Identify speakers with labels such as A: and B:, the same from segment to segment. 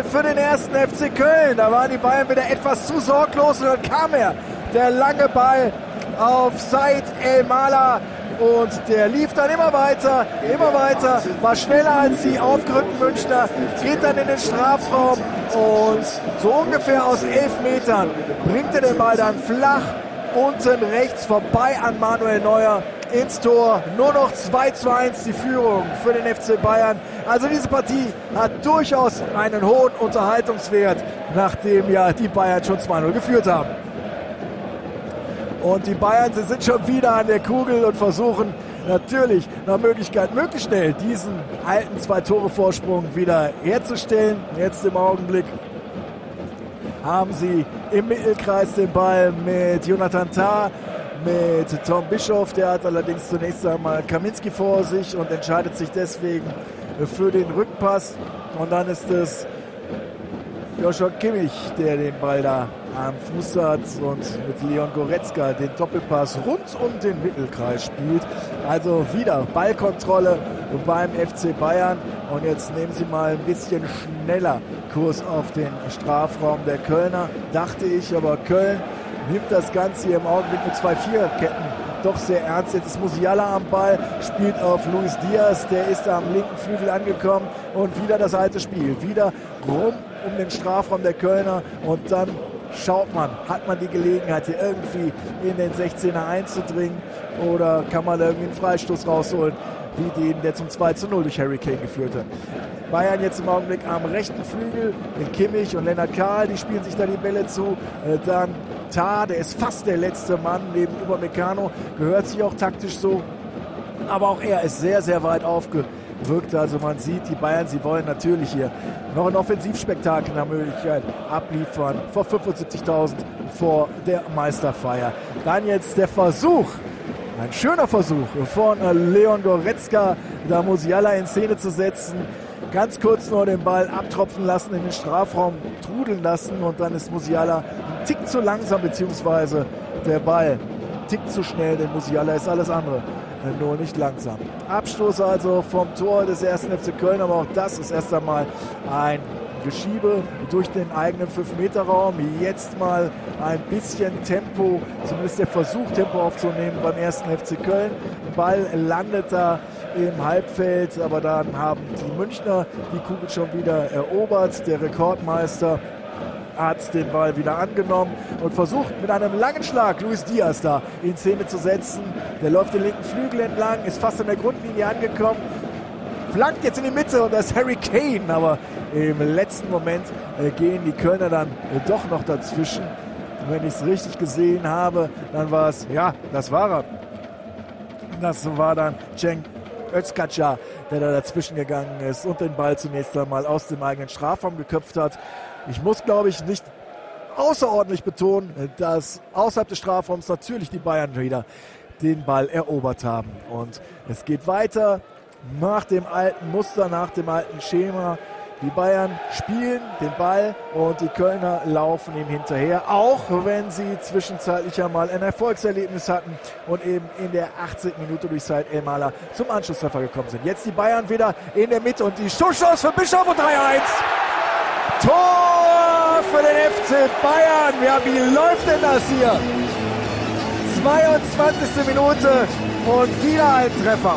A: Ball für den ersten FC Köln. Da waren die Bayern wieder etwas zu sorglos und dann kam er. Der lange Ball auf Said Elmalah und der lief dann immer weiter, war schneller als die aufgerückten Münchner, geht dann in den Strafraum und so ungefähr aus 11 Metern bringt er den Ball dann flach unten rechts vorbei an Manuel Neuer ins Tor. Nur noch 2:1 die Führung für den FC Bayern. Also diese Partie hat durchaus einen hohen Unterhaltungswert, nachdem ja die Bayern schon 2-0 geführt haben. Und die Bayern sind schon wieder an der Kugel und versuchen natürlich nach Möglichkeit möglichst schnell diesen alten 2-Tore-Vorsprung wieder herzustellen. Jetzt im Augenblick haben sie im Mittelkreis den Ball mit Jonathan Tah, mit Tom Bischoff. Der hat allerdings zunächst einmal Kaminski vor sich und entscheidet sich deswegen für den Rückpass. Und dann ist es Joshua Kimmich, der den Ball da am Fuß hat und mit Leon Goretzka den Doppelpass rund um den Mittelkreis spielt. Also wieder Ballkontrolle beim FC Bayern. Und jetzt nehmen sie mal ein bisschen schneller Kurs auf den Strafraum der Kölner, dachte ich. Aber Köln nimmt das Ganze hier im Augenblick mit 2 Viererketten doch sehr ernst. Jetzt ist Musiala am Ball, spielt auf Luis Diaz, der ist da am linken Flügel angekommen und wieder das alte Spiel. Wieder rum um den Strafraum der Kölner und dann schaut man, hat man die Gelegenheit hier irgendwie in den 16er einzudringen oder kann man irgendwie einen Freistoß rausholen, wie den, der zum 2:0 durch Harry Kane geführt hat. Bayern jetzt im Augenblick am rechten Flügel, in Kimmich und Lennart Kahl, die spielen sich da die Bälle zu. Dann Tah, der ist fast der letzte Mann neben Upamecano, gehört sich auch taktisch so. Aber auch er ist sehr, sehr weit aufgerückt. Also man sieht, die Bayern, sie wollen natürlich hier noch ein Offensivspektakel nach Möglichkeit abliefern vor 75.000 vor der Meisterfeier. Dann jetzt der Versuch, ein schöner Versuch von Leon Goretzka, da Musiala in Szene zu setzen. Ganz kurz nur den Ball abtropfen lassen, in den Strafraum trudeln lassen und dann ist Musiala ein Tick zu langsam, beziehungsweise der Ball ein Tick zu schnell, denn Musiala ist alles andere, nur nicht langsam. Abstoß also vom Tor des ersten FC Köln, aber auch das ist erst einmal ein Geschiebe durch den eigenen 5-Meter-Raum. Jetzt mal ein bisschen Tempo, zumindest der Versuch, Tempo aufzunehmen beim ersten FC Köln. Ball landet da im Halbfeld, aber dann haben die Münchner die Kugel schon wieder erobert. Der Rekordmeister hat den Ball wieder angenommen und versucht mit einem langen Schlag Luis Diaz da in Szene zu setzen. Der läuft den linken Flügel entlang, ist fast an der Grundlinie angekommen, flankt jetzt in die Mitte und da ist Harry Kane, aber im letzten Moment gehen die Kölner dann doch noch dazwischen. Und wenn ich es richtig gesehen habe, dann war es, ja, das war er. Das war dann Cenk Özkacar, der da dazwischen gegangen ist und den Ball zunächst einmal aus dem eigenen Strafraum geköpft hat. Ich muss, glaube ich, nicht außerordentlich betonen, dass außerhalb des Strafraums natürlich die Bayern wieder den Ball erobert haben. Und es geht weiter nach dem alten Muster, nach dem alten Schema. Die Bayern spielen den Ball und die Kölner laufen ihm hinterher, auch wenn sie zwischenzeitlich einmal ein Erfolgserlebnis hatten und eben in der 18. Minute durch Said Elmalah zum Anschlusstreffer gekommen sind. Jetzt die Bayern wieder in der Mitte und die Schusschance für Bischof und 3-1. Tor für den FC Bayern. Ja, wie läuft denn das hier? 22. Minute und wieder ein Treffer.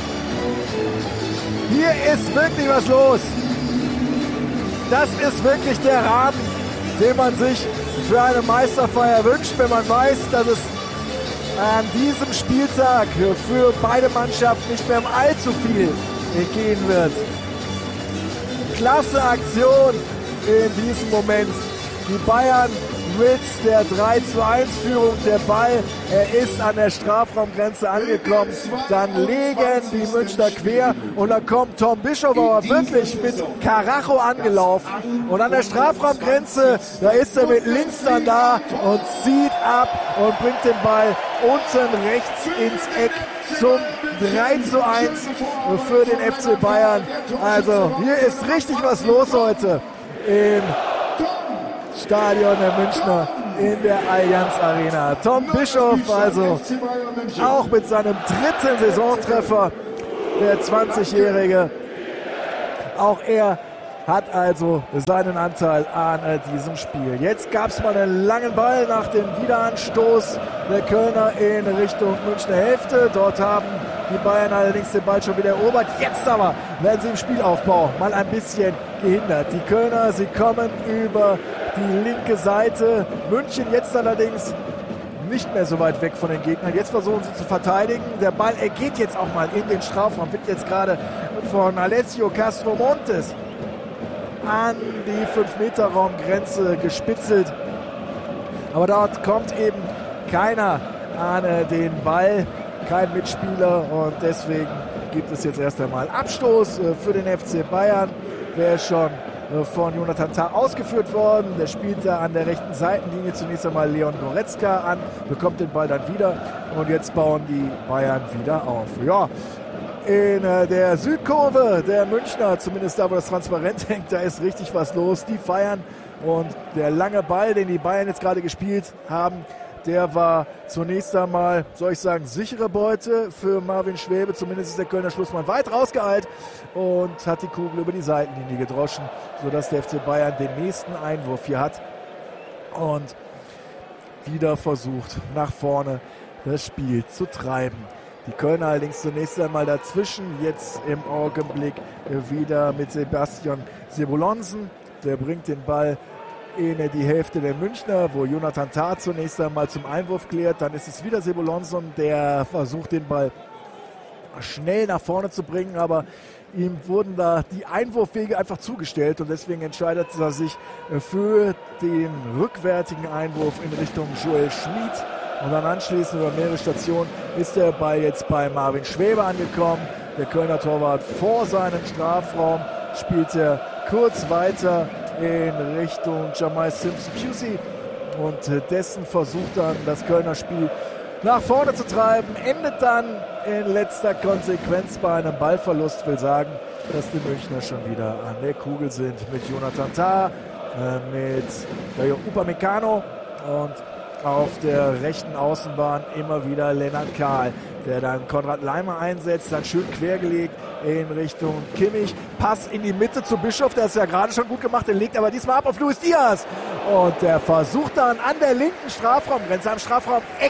A: Hier ist wirklich was los. Das ist wirklich der Rahmen, den man sich für eine Meisterfeier wünscht, wenn man weiß, dass es an diesem Spieltag für beide Mannschaften nicht mehr um allzu viel gehen wird. Klasse Aktion in diesem Moment. Die Bayern mit der 3:1-Führung, der Ball, er ist an der Strafraumgrenze angekommen, dann legen die Münchner quer und dann kommt Tom Bischof aber wirklich mit Karacho angelaufen und an der Strafraumgrenze, da ist er mit links dann da und zieht ab und bringt den Ball unten rechts ins Eck zum 3:1 für den FC Bayern. Also hier ist richtig was los heute im Stadion der Münchner in der Allianz Arena. Tom Bischof also auch mit seinem 3. Saisontreffer, der 20-Jährige. Auch er hat also seinen Anteil an diesem Spiel. Jetzt gab es mal einen langen Ball nach dem Wiederanstoß der Kölner in Richtung Münchner Hälfte. Dort haben die Bayern allerdings den Ball schon wieder erobert. Jetzt aber werden sie im Spielaufbau mal ein bisschen gehindert. Die Kölner, sie kommen über die linke Seite. München jetzt allerdings nicht mehr so weit weg von den Gegnern. Jetzt versuchen sie zu verteidigen. Der Ball, er geht jetzt auch mal in den Strafraum. Wird jetzt gerade von Alessio Castro Montes an die 5-Meter-Raumgrenze gespitzelt. Aber dort kommt eben keiner an den Ball, kein Mitspieler, und deswegen gibt es jetzt erst einmal Abstoß für den FC Bayern. Der ist schon von Jonathan Tah ausgeführt worden. Der spielt da an der rechten Seitenlinie zunächst einmal Leon Goretzka an, bekommt den Ball dann wieder und jetzt bauen die Bayern wieder auf. Ja, in der Südkurve der Münchner, zumindest da, wo das Transparent hängt, da ist richtig was los. Die feiern, und der lange Ball, den die Bayern jetzt gerade gespielt haben, der war zunächst einmal, soll ich sagen, sichere Beute für Marvin Schwäbe. Zumindest ist der Kölner Schlussmann weit rausgeeilt und hat die Kugel über die Seitenlinie gedroschen, sodass der FC Bayern den nächsten Einwurf hier hat und wieder versucht, nach vorne das Spiel zu treiben. Die Kölner allerdings zunächst einmal dazwischen, jetzt im Augenblick wieder mit Sebastian Sebulonsen. Der bringt den Ball in die Hälfte der Münchner, wo Jonathan Tah zunächst einmal zum Einwurf klärt. Dann ist es wieder Sebulonsen, der versucht, den Ball schnell nach vorne zu bringen, aber ihm wurden da die Einwurfwege einfach zugestellt und deswegen entscheidet er sich für den rückwärtigen Einwurf in Richtung Joel Schmid. Und dann anschließend über mehrere Stationen ist der Ball jetzt bei Marvin Schwäbe angekommen. Der Kölner Torwart vor seinem Strafraum spielt er kurz weiter in Richtung Jamal Simpson-Pusey und dessen versucht dann das Kölner Spiel nach vorne zu treiben, endet dann in letzter Konsequenz bei einem Ballverlust. Will sagen, dass die Münchner schon wieder an der Kugel sind mit Jonathan Tah, mit Dayo Upamecano und auf der rechten Außenbahn immer wieder Lennart Kahl, der dann Konrad Laimer einsetzt, dann schön quergelegt in Richtung Kimmich. Pass in die Mitte zu Bischof, der ist ja gerade schon gut gemacht, der legt aber diesmal ab auf Luis Diaz. Und der versucht dann an der linken Strafraumgrenze, am Strafraum-Eck,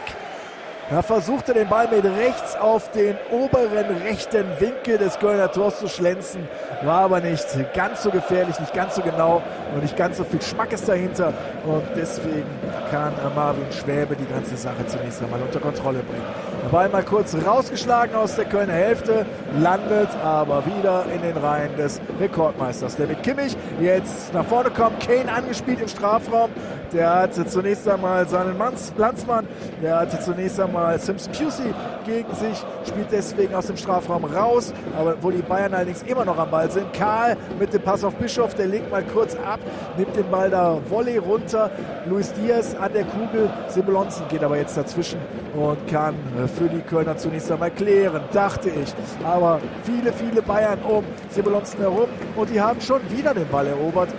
A: da versuchte den Ball mit rechts auf den oberen rechten Winkel des Kölner Tors zu schlänzen. War aber nicht ganz so gefährlich, nicht ganz so genau und nicht ganz so viel Schmackes dahinter. Und deswegen kann Marvin Schwäbe die ganze Sache zunächst einmal unter Kontrolle bringen. Der Ball mal kurz rausgeschlagen aus der Kölner Hälfte, landet aber wieder in den Reihen des Rekordmeisters. Der mit Kimmich jetzt nach vorne kommt, Kane angespielt im Strafraum. Der hatte zunächst einmal seinen Landsmann, der hatte zunächst einmal Simpson-Pusey gegen sich, spielt deswegen aus dem Strafraum raus, aber wo die Bayern allerdings immer noch am Ball sind. Kahl mit dem Pass auf Bischof, der legt mal kurz ab, nimmt den Ball da Volley runter. Luis Diaz an der Kugel, Sebulonsen geht aber jetzt dazwischen und kann für die Kölner zunächst einmal klären, dachte ich. Aber viele Bayern um Sebulonsen herum und die haben schon wieder den Ball erobert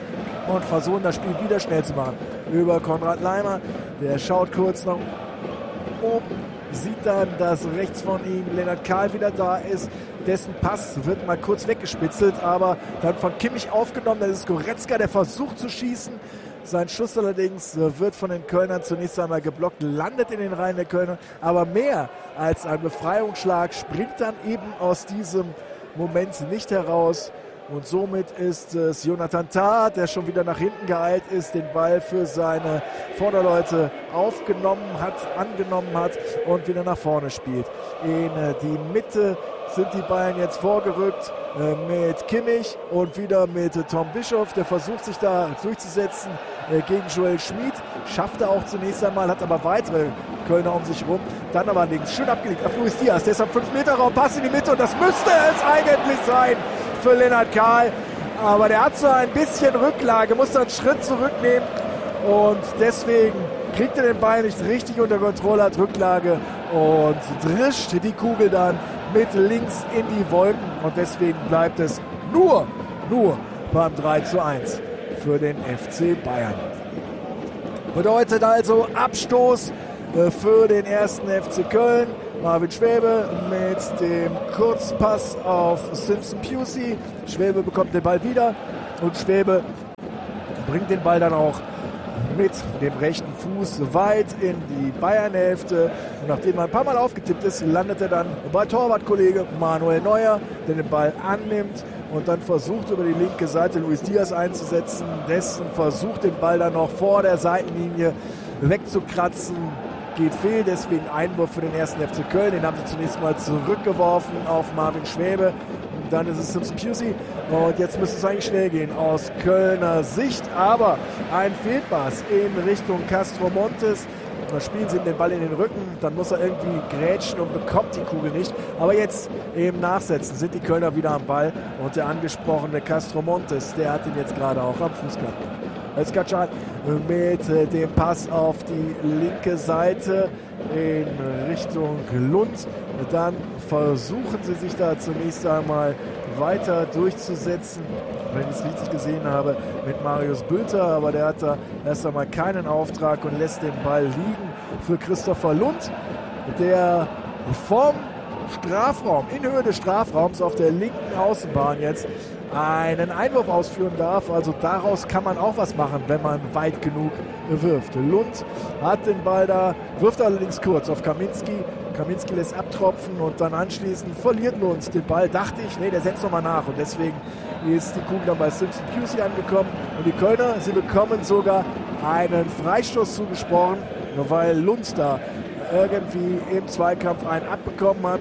A: und versuchen das Spiel wieder schnell zu machen. Über Konrad Laimer, der schaut kurz nach oben, sieht dann, dass rechts von ihm Lennart Kahl wieder da ist. Dessen Pass wird mal kurz weggespitzelt, aber dann von Kimmich aufgenommen. Das ist Goretzka, der versucht zu schießen. Sein Schuss allerdings wird von den Kölnern zunächst einmal geblockt, landet in den Reihen der Kölner. Aber mehr als ein Befreiungsschlag springt dann eben aus diesem Moment nicht heraus. Und somit ist es Jonathan Tah, der schon wieder nach hinten geeilt ist, den Ball für seine Vorderleute angenommen hat und wieder nach vorne spielt. In die Mitte sind die Bayern jetzt vorgerückt mit Kimmich und wieder mit Tom Bischof. Der versucht sich da durchzusetzen gegen Joel Schmid. Schafft er auch zunächst einmal, hat aber weitere Kölner um sich rum. Dann aber links schön abgelegt auf Luis Diaz. Der ist am 5-Meter-Raum, Pass in die Mitte und das müsste es eigentlich sein für Lennart Kahl. Aber der hat so ein bisschen Rücklage, muss einen Schritt zurücknehmen und deswegen kriegt er den Ball nicht richtig unter Kontrolle, hat Rücklage und drischt die Kugel dann mit links in die Wolken und deswegen bleibt es nur beim 3:1 für den FC Bayern. Bedeutet also Abstoß für den ersten FC Köln. Marvin Schwäbe mit dem Kurzpass auf Simpson-Pusey. Schwäbe bekommt den Ball wieder. Und Schwäbe bringt den Ball dann auch mit dem rechten Fuß weit in die Bayern-Hälfte. Und nachdem er ein paar Mal aufgetippt ist, landet er dann bei Torwartkollege Manuel Neuer, der den Ball annimmt und dann versucht, über die linke Seite Luis Diaz einzusetzen. Dessen versucht, den Ball dann noch vor der Seitenlinie wegzukratzen. Geht fehl, deswegen Einwurf für den 1. FC Köln. Den haben sie zunächst mal zurückgeworfen auf Marvin Schwäbe. Und dann ist es Simpson Pusey. Und jetzt müsste es eigentlich schnell gehen aus Kölner Sicht. Aber ein Fehlpass in Richtung Castro Montes. Da spielen sie ihm den Ball in den Rücken. Dann muss er irgendwie grätschen und bekommt die Kugel nicht. Aber jetzt im Nachsetzen sind die Kölner wieder am Ball. Und der angesprochene Castro Montes, der hat ihn jetzt gerade auch am Fuß gehabt. Özcan mit dem Pass auf die linke Seite in Richtung Lund. Dann versuchen sie sich da zunächst einmal weiter durchzusetzen, wenn ich es richtig gesehen habe, mit Marius Bülter. Aber der hat da erst einmal keinen Auftrag und lässt den Ball liegen für Christopher Lund, der vom Strafraum, in Höhe des Strafraums auf der linken Außenbahn jetzt einen Einwurf ausführen darf. Also daraus kann man auch was machen, wenn man weit genug wirft. Lund hat den Ball da, wirft allerdings kurz auf Kaminski. Kaminski lässt abtropfen und dann anschließend verliert Lund den Ball. Dachte ich, nee, der setzt nochmal nach. Und deswegen ist die Kugel dann bei Simpson Pusey angekommen. Und die Kölner, sie bekommen sogar einen Freistoß zugesprochen, weil Lund da irgendwie im Zweikampf einen abbekommen hat.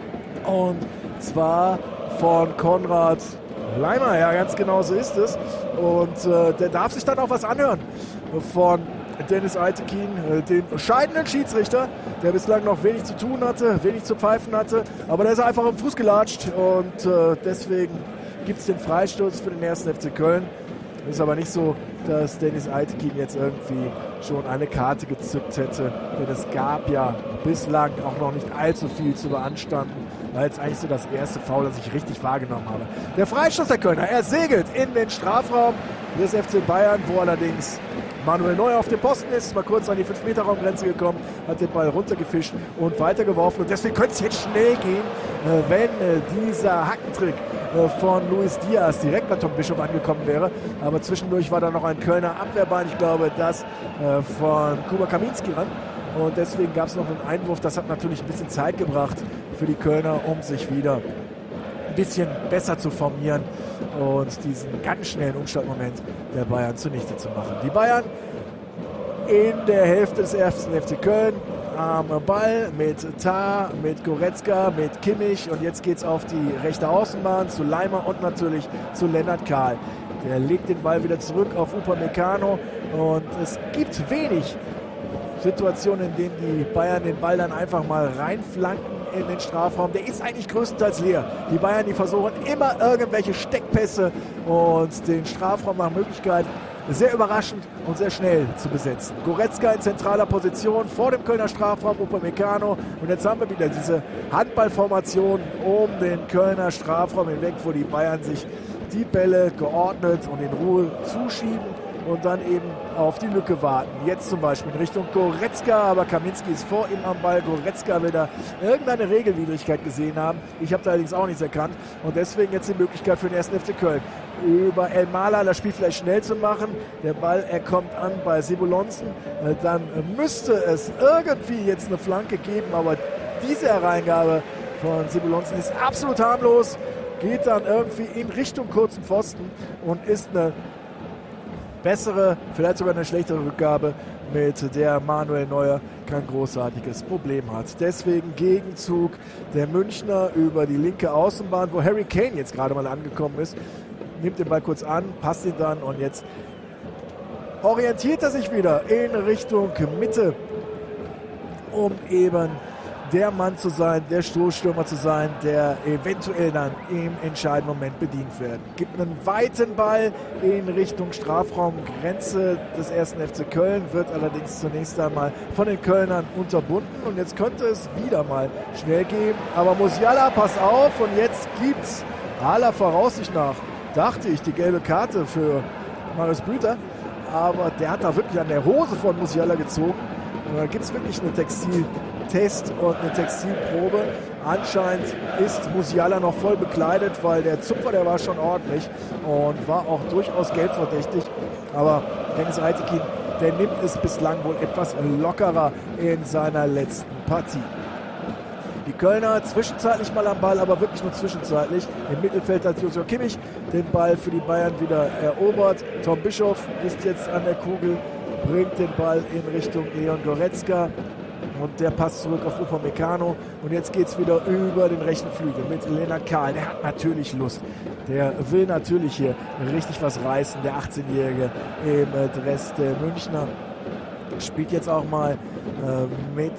A: Und zwar von Konrad Leimer, ja, ganz genau so ist es. Und der darf sich dann auch was anhören von Dennis Altekin, dem scheidenden Schiedsrichter, der bislang noch wenig zu tun hatte, wenig zu pfeifen hatte. Aber der ist einfach am Fuß gelatscht und deswegen gibt es den Freistoß für den 1. FC Köln. Ist aber nicht so, dass Dennis Altekin jetzt irgendwie schon eine Karte gezückt hätte. Denn es gab ja bislang auch noch nicht allzu viel zu beanstanden. War jetzt eigentlich so das erste Foul, das ich richtig wahrgenommen habe. Der Freistoß der Kölner, er segelt in den Strafraum des FC Bayern, wo allerdings Manuel Neuer auf dem Posten ist, mal kurz an die 5-Meter-Raumgrenze gekommen, hat den Ball runtergefischt und weitergeworfen. Und deswegen könnte es jetzt schnell gehen, wenn dieser Hackentrick von Luis Diaz direkt bei Tom Bischof angekommen wäre. Aber zwischendurch war da noch ein Kölner Abwehrbein, ich glaube, das von Kuba Kaminski ran. Und deswegen gab es noch einen Einwurf. Das hat natürlich ein bisschen Zeit gebracht für die Kölner, um sich wieder ein bisschen besser zu formieren und diesen ganz schnellen Umschaltmoment der Bayern zunichte zu machen. Die Bayern in der Hälfte des 1. FC Köln am Ball mit Tah, mit Goretzka, mit Kimmich und jetzt geht es auf die rechte Außenbahn zu Leimer und natürlich zu Lennart Kahl. Der legt den Ball wieder zurück auf Upamecano und es gibt wenig Situationen, in denen die Bayern den Ball dann einfach mal reinflanken in den Strafraum. Der ist eigentlich größtenteils leer. Die Bayern, die versuchen immer irgendwelche Steckpässe und den Strafraum nach Möglichkeit sehr überraschend und sehr schnell zu besetzen. Goretzka in zentraler Position vor dem Kölner Strafraum, Upamecano. Und jetzt haben wir wieder diese Handballformation um den Kölner Strafraum hinweg, wo die Bayern sich die Bälle geordnet und in Ruhe zuschieben und dann eben auf die Lücke warten. Jetzt zum Beispiel in Richtung Goretzka, aber Kaminski ist vor ihm am Ball. Goretzka will da irgendeine Regelwidrigkeit gesehen haben. Ich habe da allerdings auch nichts erkannt. Und deswegen jetzt die Möglichkeit für den 1. FC Köln, über El Mala das Spiel vielleicht schnell zu machen. Der Ball, er kommt an bei Sebulonsen. Dann müsste es irgendwie jetzt eine Flanke geben, aber diese Hereingabe von Sebulonsen ist absolut harmlos. Geht dann irgendwie in Richtung kurzen Pfosten und ist eine bessere, vielleicht sogar eine schlechtere Rückgabe, mit der Manuel Neuer kein großartiges Problem hat. Deswegen Gegenzug der Münchner über die linke Außenbahn, wo Harry Kane jetzt gerade mal angekommen ist. Nimmt den Ball kurz an, passt ihn dann und jetzt orientiert er sich wieder in Richtung Mitte, um eben der Mann zu sein, der Stoßstürmer zu sein, der eventuell dann im entscheidenden Moment bedient wird. Gibt einen weiten Ball in Richtung Strafraumgrenze des 1. FC Köln, wird allerdings zunächst einmal von den Kölnern unterbunden und jetzt könnte es wieder mal schnell gehen. Aber Musiala, pass auf, und jetzt gibt's aller Voraussicht nach, dachte ich, die gelbe Karte für Marius Bülter, aber der hat da wirklich an der Hose von Musiala gezogen. Und da gibt es wirklich eine Test und eine Textilprobe. Anscheinend ist Musiala noch voll bekleidet, weil der Zupfer, der war schon ordentlich und war auch durchaus gelbverdächtig. Aber Deniz Aytekin, der nimmt es bislang wohl etwas lockerer in seiner letzten Partie. Die Kölner zwischenzeitlich mal am Ball, aber wirklich nur zwischenzeitlich. Im Mittelfeld hat Joshua Kimmich den Ball für die Bayern wieder erobert. Tom Bischoff ist jetzt an der Kugel, bringt den Ball in Richtung Leon Goretzka. Und der passt zurück auf Upamecano. Und jetzt geht es wieder über den rechten Flügel mit Lennart Kahl. Der hat natürlich Lust. Der will natürlich hier richtig was reißen. Der 18-Jährige im Dress der Münchner. Spielt jetzt auch mal mit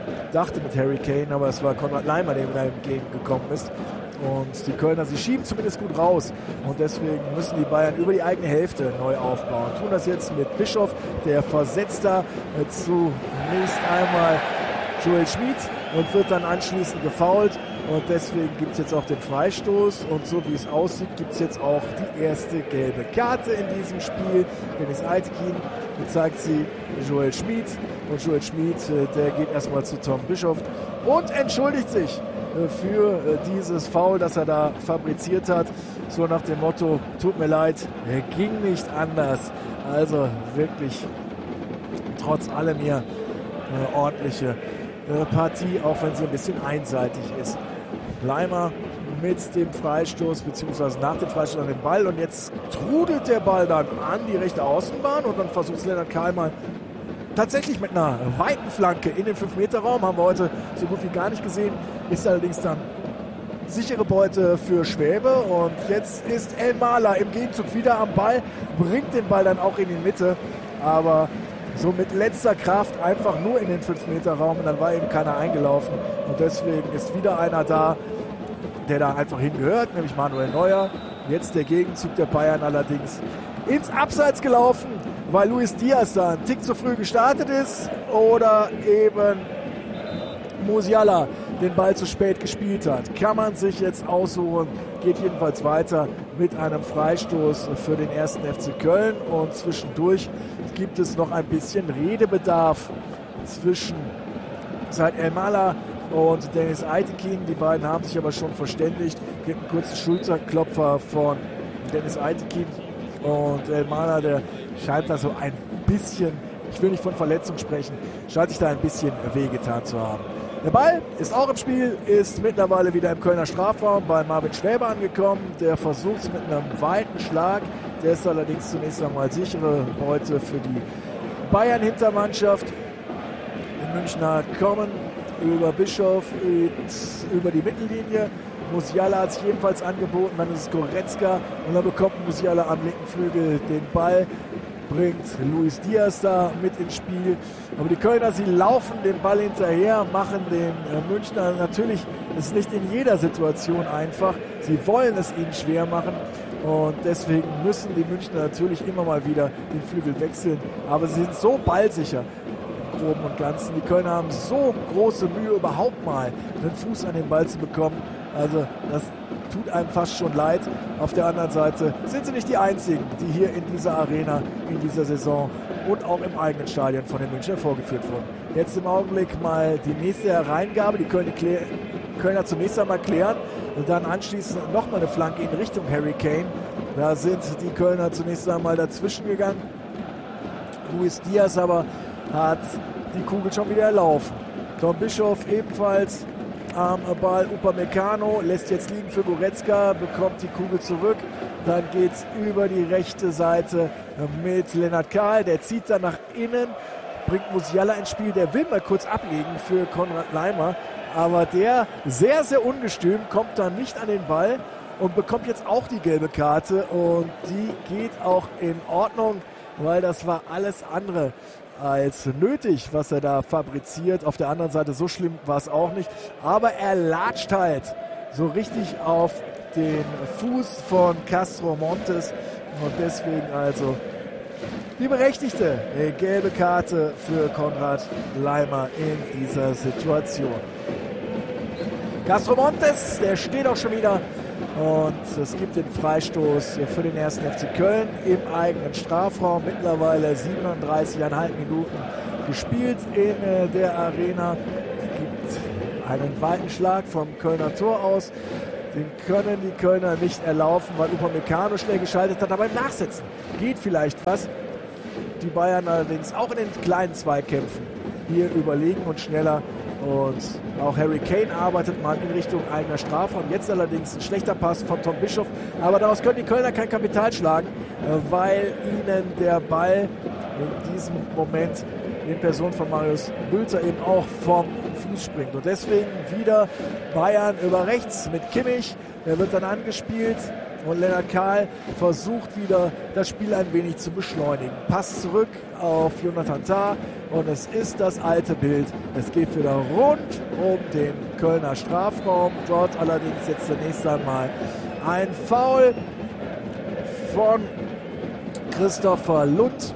A: Harry Kane, aber es war Konrad Laimer, der ihm da entgegengekommen ist. Und die Kölner, sie schieben zumindest gut raus. Und deswegen müssen die Bayern über die eigene Hälfte neu aufbauen. Tun das jetzt mit Bischoff, der versetzt da zunächst einmal Joel Schmid und wird dann anschließend gefoult. Und deswegen gibt es jetzt auch den Freistoß. Und so wie es aussieht, gibt es jetzt auch die erste gelbe Karte in diesem Spiel. Deniz Aytekin zeigt sie Joel Schmid. Und Joel Schmid, der geht erstmal zu Tom Bischoff und entschuldigt sich für dieses Foul, das er da fabriziert hat. So nach dem Motto, tut mir leid, ging nicht anders. Also wirklich trotz allem hier eine ordentliche Partie, auch wenn sie ein bisschen einseitig ist. Laimer mit dem Freistoß, beziehungsweise nach dem Freistoß an den Ball. Und jetzt trudelt der Ball dann an die rechte Außenbahn und dann versucht es Lennart Kahl mal tatsächlich mit einer weiten Flanke in den 5-Meter-Raum. Haben wir heute so gut wie gar nicht gesehen. Ist allerdings dann sichere Beute für Schwäbe. Und jetzt ist Elmalah im Gegenzug wieder am Ball, bringt den Ball dann auch in die Mitte. Aber so mit letzter Kraft einfach nur in den 5-Meter-Raum. Und dann war eben keiner eingelaufen. Und deswegen ist wieder einer da, der da einfach hingehört, nämlich Manuel Neuer. Jetzt der Gegenzug der Bayern allerdings ins Abseits gelaufen, weil Luis Diaz da einen Tick zu früh gestartet ist oder eben Musiala den Ball zu spät gespielt hat. Kann man sich jetzt aussuchen, geht jedenfalls weiter mit einem Freistoß für den 1. FC Köln und zwischendurch gibt es noch ein bisschen Redebedarf zwischen Said Elmalah und Deniz Aytekin. Die beiden haben sich aber schon verständigt. Gibt einen kurzen Schulterklopfer von Deniz Aytekin und Elmalah, der scheint da so ein bisschen, ich will nicht von Verletzung sprechen, scheint sich da ein bisschen wehgetan zu haben. Der Ball ist auch im Spiel, ist mittlerweile wieder im Kölner Strafraum bei Marvin Schwäbe angekommen. Der versucht es mit einem weiten Schlag. Der ist allerdings zunächst einmal sichere Beute für die Bayern-Hintermannschaft. Die Münchner kommen über Bischoff über die Mittellinie. Musiala hat sich ebenfalls angeboten, dann ist es Goretzka und dann bekommt Musiala am linken Flügel den Ball, bringt Luis Diaz da mit ins Spiel. Aber die Kölner, sie laufen den Ball hinterher, machen den Münchner natürlich, es ist nicht in jeder Situation einfach, sie wollen es ihnen schwer machen und deswegen müssen die Münchner natürlich immer mal wieder den Flügel wechseln, aber sie sind so ballsicher im Groben und Ganzen. Die Kölner haben so große Mühe, überhaupt mal einen Fuß an den Ball zu bekommen. Also das tut einem fast schon leid. Auf der anderen Seite sind sie nicht die Einzigen, die hier in dieser Arena, in dieser Saison und auch im eigenen Stadion von den Münchnern vorgeführt wurden. Jetzt im Augenblick mal die nächste Hereingabe. Die Kölner zunächst einmal klären und dann anschließend nochmal eine Flanke in Richtung Harry Kane. Da sind die Kölner zunächst einmal dazwischen gegangen. Luis Diaz aber hat die Kugel schon wieder erlaufen. Tom Bischoff ebenfalls am Ball. Upamecano lässt jetzt liegen für Goretzka, bekommt die Kugel zurück. Dann geht es über die rechte Seite mit Lennart Kahl. Der zieht dann nach innen, bringt Musiala ins Spiel. Der will mal kurz ablegen für Konrad Laimer. Aber der, sehr, sehr ungestüm, kommt dann nicht an den Ball und bekommt jetzt auch die gelbe Karte. Und die geht auch in Ordnung, weil das war alles andere als nötig, was er da fabriziert. Auf der anderen Seite, so schlimm war es auch nicht. Aber er latscht halt so richtig auf den Fuß von Castro Montes. Und deswegen also die berechtigte gelbe Karte für Konrad Laimer in dieser Situation. Castro Montes, der steht auch schon wieder. Und es gibt den Freistoß für den 1. FC Köln im eigenen Strafraum. Mittlerweile 37,5 Minuten gespielt in der Arena. Die einen weiten Schlag vom Kölner Tor aus. Den können die Kölner nicht erlaufen, weil Upamecano schnell geschaltet hat. Aber im Nachsetzen geht vielleicht was. Die Bayern allerdings auch in den kleinen Zweikämpfen hier überlegen und schneller. Und auch Harry Kane arbeitet mal in Richtung eigener Strafraum. Jetzt allerdings ein schlechter Pass von Tom Bischoff. Aber daraus können die Kölner kein Kapital schlagen, weil ihnen der Ball in diesem Moment in Person von Marius Bülter eben auch vom Fuß springt. Und deswegen wieder Bayern über rechts mit Kimmich. Der wird dann angespielt. Und Lennart Kahl versucht wieder, das Spiel ein wenig zu beschleunigen. Pass zurück auf Jonathan Tah und es ist das alte Bild. Es geht wieder rund um den Kölner Strafraum. Dort allerdings jetzt zunächst einmal ein Foul von Christopher Lund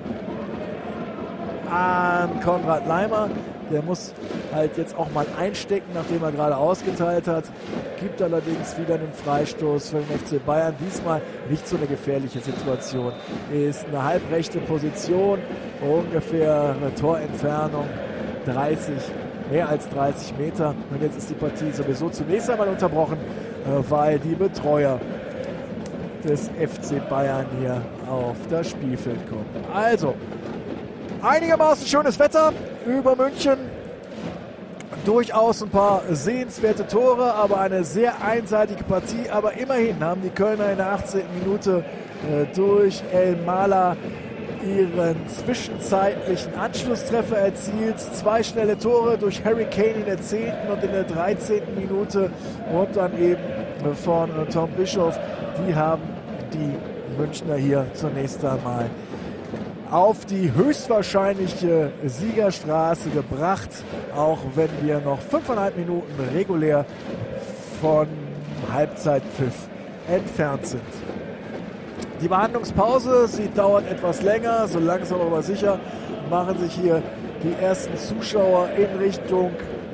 A: an Konrad Laimer. Der muss halt jetzt auch mal einstecken, nachdem er gerade ausgeteilt hat. Gibt allerdings wieder einen Freistoß für den FC Bayern. Diesmal nicht so eine gefährliche Situation. Ist eine halbrechte Position, ungefähr eine Torentfernung 30, mehr als 30 Meter. Und jetzt ist die Partie sowieso zunächst einmal unterbrochen, weil die Betreuer des FC Bayern hier auf das Spielfeld kommen. Also, einigermaßen schönes Wetter über München. Durchaus ein paar sehenswerte Tore, aber eine sehr einseitige Partie. Aber immerhin haben die Kölner in der 18. Minute durch El Mala ihren zwischenzeitlichen Anschlusstreffer erzielt. 2 schnelle Tore durch Harry Kane in der 10. und in der 13. Minute. Und dann eben von Tom Bischoff. Die haben die Münchner hier zunächst einmal auf die höchstwahrscheinliche Siegerstraße gebracht, auch wenn wir noch 5,5 Minuten regulär von Halbzeitpfiff entfernt sind. Die Behandlungspause, sie dauert etwas länger, so langsam aber sicher machen sich hier die ersten Zuschauer in Richtung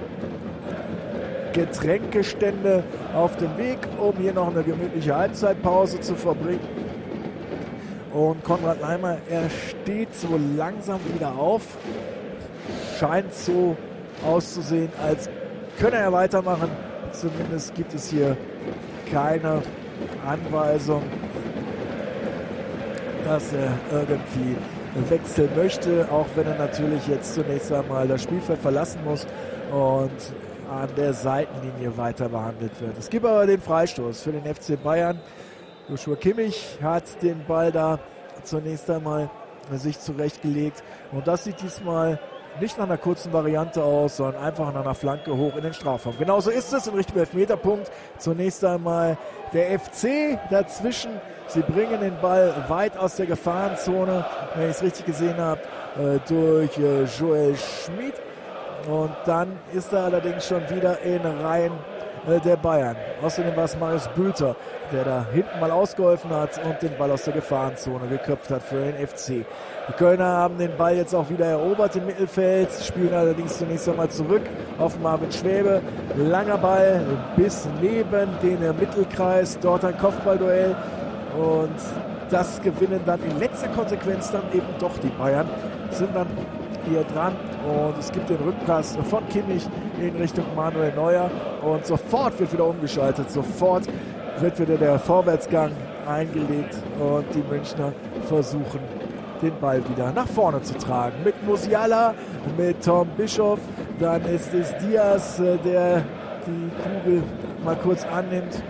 A: Getränkestände auf den Weg, um hier noch eine gemütliche Halbzeitpause zu verbringen. Und Konrad Laimer, er steht so langsam wieder auf. Scheint so auszusehen, als könne er weitermachen. Zumindest gibt es hier keine Anweisung, dass er irgendwie wechseln möchte. Auch wenn er natürlich jetzt zunächst einmal das Spielfeld verlassen muss und an der Seitenlinie weiter behandelt wird. Es gibt aber den Freistoß für den FC Bayern. Joshua Kimmich hat den Ball da zunächst einmal sich zurechtgelegt. Und das sieht diesmal nicht nach einer kurzen Variante aus, sondern einfach nach einer Flanke hoch in den Strafraum. Genauso ist es in Richtung Elfmeterpunkt. Zunächst einmal der FC dazwischen. Sie bringen den Ball weit aus der Gefahrenzone, wenn ich es richtig gesehen habe, durch Joel Schmid. Und dann ist er allerdings schon wieder in Reihen der Bayern. Außerdem war es Marius Bülter, der da hinten mal ausgeholfen hat und den Ball aus der Gefahrenzone geköpft hat für den FC. Die Kölner haben den Ball jetzt auch wieder erobert im Mittelfeld, spielen allerdings zunächst einmal zurück auf Marvin Schwäbe. Langer Ball bis neben den Mittelkreis, dort ein Kopfballduell und das gewinnen dann in letzter Konsequenz dann eben doch die Bayern, sind dann hier dran und es gibt den Rückpass von Kimmich in Richtung Manuel Neuer und sofort wird wieder umgeschaltet, sofort wird wieder der Vorwärtsgang eingelegt und die Münchner versuchen den Ball wieder nach vorne zu tragen. Mit Musiala, mit Tom Bischoff, dann ist es Diaz, der die Kugel mal kurz annimmt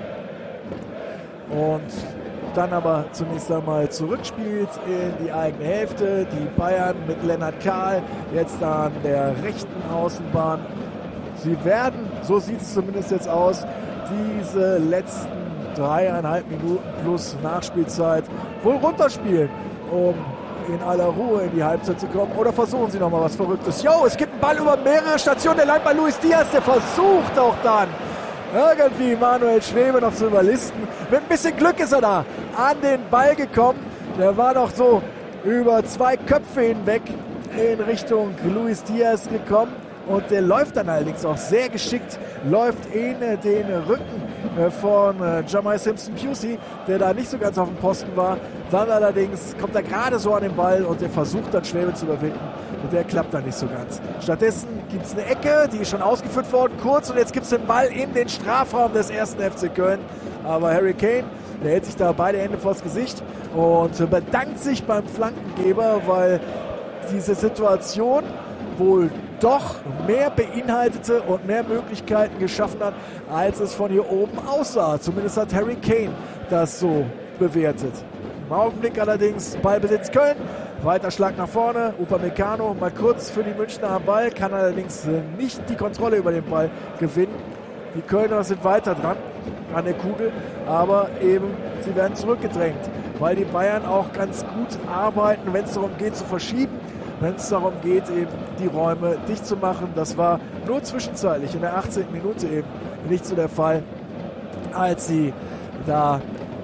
A: und dann aber zunächst einmal zurückspielt in die eigene Hälfte. Die Bayern mit Lennart Kahl jetzt an der rechten Außenbahn. Sie werden, so sieht es zumindest jetzt aus, diese letzten 3,5 Minuten plus Nachspielzeit wohl runterspielen, um in aller Ruhe in die Halbzeit zu kommen. Oder versuchen sie nochmal was Verrücktes. Jo, es gibt einen Ball über mehrere Stationen. Der langt bei Luis Diaz, der versucht auch dann irgendwie Manuel Schwäbe noch zu überlisten. Mit ein bisschen Glück ist er da an den Ball gekommen. Der war noch so über 2 Köpfe hinweg in Richtung Luis Diaz gekommen. Und der läuft dann allerdings auch sehr geschickt, läuft in den Rücken von Jamai Simpson-Pusey, der da nicht so ganz auf dem Posten war. Dann allerdings kommt er gerade so an den Ball und der versucht dann Schwäbe zu überwinden. Und der klappt dann nicht so ganz. Stattdessen gibt es eine Ecke, die ist schon ausgeführt worden, kurz, und jetzt gibt es den Ball in den Strafraum des ersten FC Köln. Aber Harry Kane, der hält sich da beide Hände vors Gesicht und bedankt sich beim Flankengeber, weil diese Situation wohl doch mehr beinhaltete und mehr Möglichkeiten geschaffen hat, als es von hier oben aussah. Zumindest hat Harry Kane das so bewertet. Im Augenblick allerdings Ballbesitz Köln. Weiter Schlag nach vorne. Upamecano mal kurz für die Münchner am Ball, kann allerdings nicht die Kontrolle über den Ball gewinnen. Die Kölner sind weiter dran an der Kugel, aber eben sie werden zurückgedrängt, weil die Bayern auch ganz gut arbeiten, wenn es darum geht zu verschieben, wenn es darum geht, eben die Räume dicht zu machen. Das war nur zwischenzeitlich in der 18. Minute eben nicht so der Fall, als sie da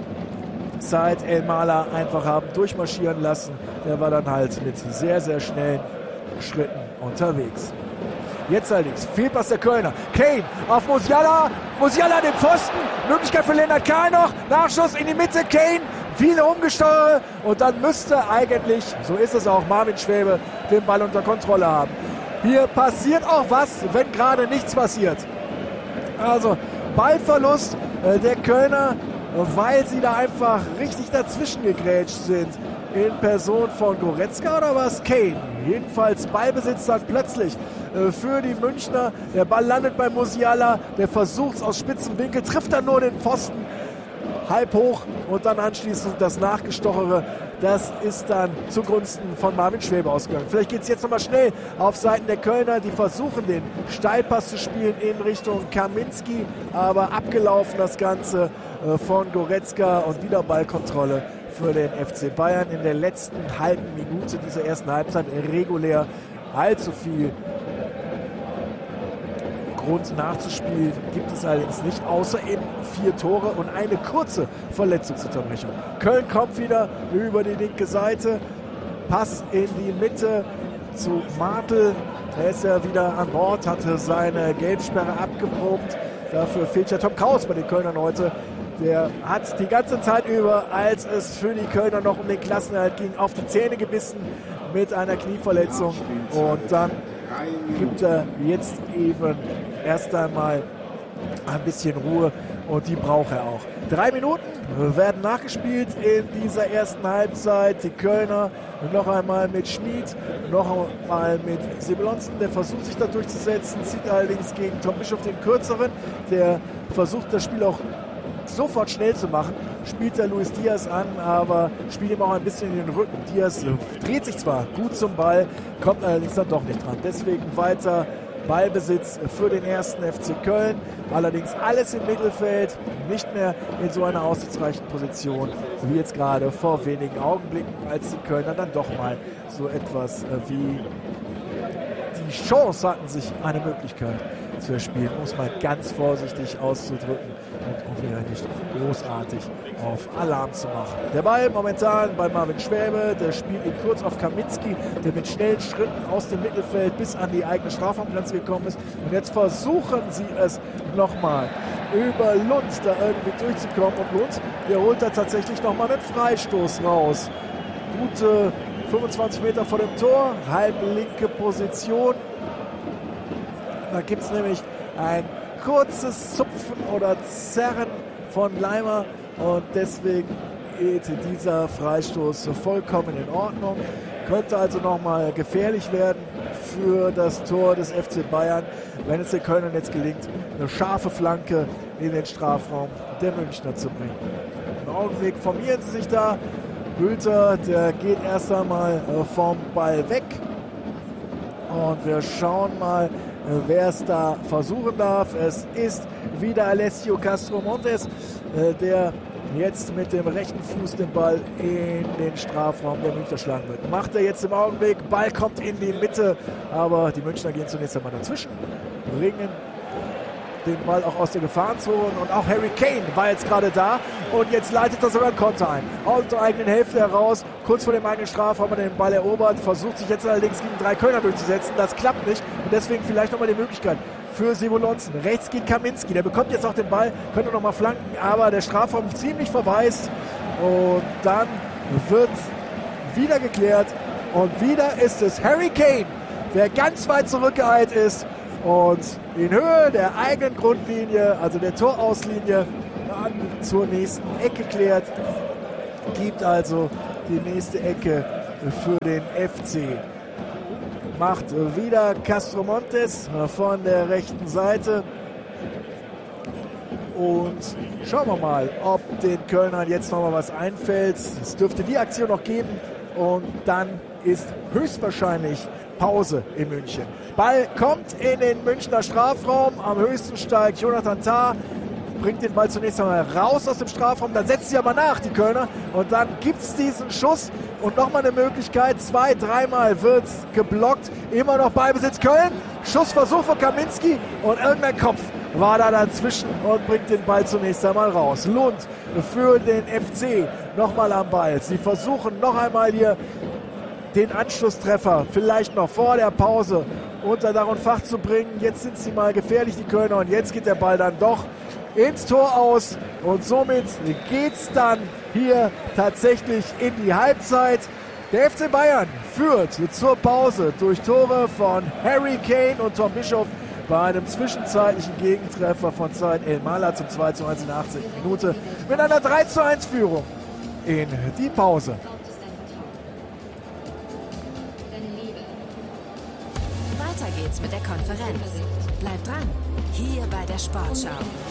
A: Said El-Mala einfach haben durchmarschieren lassen. Der war dann halt mit sehr, sehr schnellen Schritten unterwegs. Jetzt allerdings Fehlpass der Kölner. Kane auf Musiala. Musiala den Pfosten. Möglichkeit für Lennart Kahl noch. Nachschuss in die Mitte. Kane. Viele Umgesteuerte. Und dann müsste eigentlich, so ist es auch, Marvin Schwäbe den Ball unter Kontrolle haben. Hier passiert auch was, wenn gerade nichts passiert. Also Ballverlust der Kölner, weil sie da einfach richtig dazwischen gegrätscht sind. In Person von Goretzka oder was? Kane. Jedenfalls Ballbesitz dann plötzlich für die Münchner. Der Ball landet bei Musiala. Der versucht es aus spitzem Winkel, trifft dann nur den Pfosten halb hoch und dann anschließend das Nachgestochere. Das ist dann zugunsten von Marvin Schwäbe ausgegangen. Vielleicht geht es jetzt nochmal schnell auf Seiten der Kölner. Die versuchen den Steilpass zu spielen in Richtung Kaminski, aber abgelaufen das Ganze von Goretzka und wieder Ballkontrolle für den FC Bayern in der letzten halben Minute dieser ersten Halbzeit regulär. Allzu viel Grund nachzuspielen gibt es allerdings nicht, außer eben 4 Tore und eine kurze Verletzungsunterbrechung. Köln kommt wieder über die linke Seite, Pass in die Mitte zu Martel. Er ist ja wieder an Bord, hatte seine Gelbsperre abgeprobt. Dafür fehlt ja Tom Kraus bei den Kölnern heute. Der hat die ganze Zeit über, als es für die Kölner noch um den Klassenerhalt ging, auf die Zähne gebissen mit einer Knieverletzung. Und dann gibt er jetzt eben erst einmal ein bisschen Ruhe und die braucht er auch. 3 Minuten werden nachgespielt in dieser ersten Halbzeit. Die Kölner noch einmal mit Schmid, noch einmal mit Sebulonsen, der versucht sich da durchzusetzen, zieht allerdings gegen Tom Bischof den Kürzeren, der versucht das Spiel auch sofort schnell zu machen, spielt der Luis Diaz an, aber spielt ihm auch ein bisschen in den Rücken. Diaz dreht sich zwar gut zum Ball, kommt allerdings dann doch nicht dran. Deswegen weiter Ballbesitz für den ersten FC Köln. Allerdings alles im Mittelfeld, nicht mehr in so einer aussichtsreichen Position wie jetzt gerade vor wenigen Augenblicken, als die Kölner dann doch mal so etwas wie die Chance hatten, sich eine Möglichkeit zu erspielen, um es mal ganz vorsichtig auszudrücken und auch wieder nicht großartig auf Alarm zu machen. Der Ball momentan bei Marvin Schwäbe, der spielt ihn kurz auf Kaminski, der mit schnellen Schritten aus dem Mittelfeld bis an die eigene Strafraumgrenze gekommen ist. Und jetzt versuchen sie es nochmal über Lund da irgendwie durchzukommen. Und Lund, der holt da tatsächlich nochmal einen Freistoß raus. Gute 25 Meter vor dem Tor, halb linke Position. Da gibt es nämlich ein kurzes Zupfen oder Zerren von Leimer und deswegen geht dieser Freistoß vollkommen in Ordnung. Könnte also nochmal gefährlich werden für das Tor des FC Bayern, wenn es den Kölnern jetzt gelingt, eine scharfe Flanke in den Strafraum der Münchner zu bringen. Im Augenblick formieren sie sich da. Bülter, der geht erst einmal vom Ball weg. Und wir schauen mal, wer es da versuchen darf. Es ist wieder Alessio Castro Montes, der jetzt mit dem rechten Fuß den Ball in den Strafraum der Münchner schlagen wird. Macht er jetzt im Augenblick. Ball kommt in die Mitte, aber die Münchner gehen zunächst einmal dazwischen, bringen den Ball auch aus der Gefahrenzone und auch Harry Kane war jetzt gerade da und jetzt leitet er sogar einen Konter ein. Aus der eigenen Hälfte heraus, kurz vor dem eigenen Strafraum hat er den Ball erobert, versucht sich jetzt allerdings gegen 3 Kölner durchzusetzen. Das klappt nicht und deswegen vielleicht nochmal die Möglichkeit für Sebulonsen. Rechts geht Kaminski, der bekommt jetzt auch den Ball, könnte noch mal flanken, aber der Strafraum ziemlich verwaist. Und dann wird wieder geklärt und wieder ist es Harry Kane, der ganz weit zurückgeeilt ist und in Höhe der eigenen Grundlinie, also der Torauslinie, zur nächsten Ecke klärt. Gibt also die nächste Ecke für den FC. Macht wieder Castro Montes von der rechten Seite. Und schauen wir mal, ob den Kölnern jetzt noch mal was einfällt. Es dürfte die Aktion noch geben. Und dann ist höchstwahrscheinlich Pause in München. Ball kommt in den Münchner Strafraum. Am höchsten steigt Jonathan Tah. Bringt den Ball zunächst einmal raus aus dem Strafraum. Dann setzt sie aber nach, die Kölner. Und dann gibt es diesen Schuss. Und nochmal eine Möglichkeit. 2-, 3-mal wird geblockt. Immer noch Ballbesitz Köln. Schussversuch von Kaminski. Und irgendein Kopf war da dazwischen und bringt den Ball zunächst einmal raus. Lund für den FC nochmal am Ball. Sie versuchen noch einmal hier den Anschlusstreffer vielleicht noch vor der Pause unter Dach und Fach zu bringen. Jetzt sind sie mal gefährlich, die Kölner. Und jetzt geht der Ball dann doch ins Tor aus. Und somit geht's dann hier tatsächlich in die Halbzeit. Der FC Bayern führt zur Pause durch Tore von Harry Kane und Tom Bischof bei einem zwischenzeitlichen Gegentreffer von Said El-Mala zum 2:1 in der 80. Minute mit einer 3:1 Führung in die Pause.
B: Weiter geht's mit der Konferenz. Bleibt dran, hier bei der Sportschau.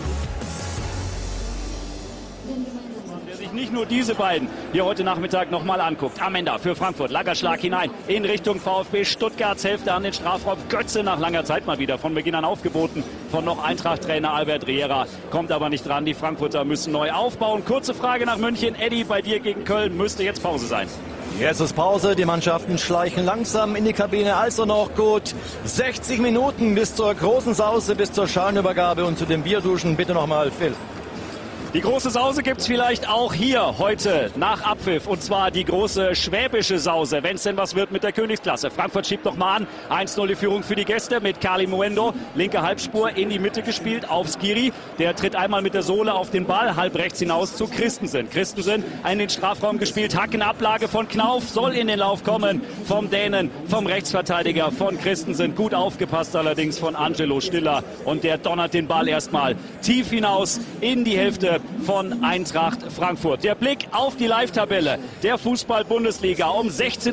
C: Wer sich nicht nur diese beiden hier heute Nachmittag nochmal anguckt. Amenda für Frankfurt, Lagerschlag hinein in Richtung VfB Stuttgarts Hälfte an den Strafraum. Götze nach langer Zeit mal wieder von Beginn an aufgeboten von noch Eintracht-Trainer Albert Riera. Kommt aber nicht dran, die Frankfurter müssen neu aufbauen. Kurze Frage nach München. Eddie, bei dir gegen Köln müsste jetzt Pause sein.
D: Jetzt ist Pause, die Mannschaften schleichen langsam in die Kabine, also noch gut 60 Minuten bis zur großen Sause, bis zur Schalenübergabe und zu den Bierduschen. Bitte nochmal, Phil.
C: Die große Sause gibt es vielleicht auch hier heute nach Abpfiff. Und zwar die große schwäbische Sause, wenn es denn was wird mit der Königsklasse. Frankfurt schiebt noch mal an. 1:0 die Führung für die Gäste mit Kali Muendo. Linke Halbspur in die Mitte gespielt auf Skiri. Der tritt einmal mit der Sohle auf den Ball, halb rechts hinaus zu Christensen. Christensen in den Strafraum gespielt. Hackenablage von Knauf soll in den Lauf kommen vom Dänen, vom Rechtsverteidiger von Christensen. Gut aufgepasst allerdings von Angelo Stiller. Und der donnert den Ball erstmal tief hinaus in die Hälfte von Eintracht Frankfurt. Der Blick auf die Live-Tabelle der Fußball-Bundesliga um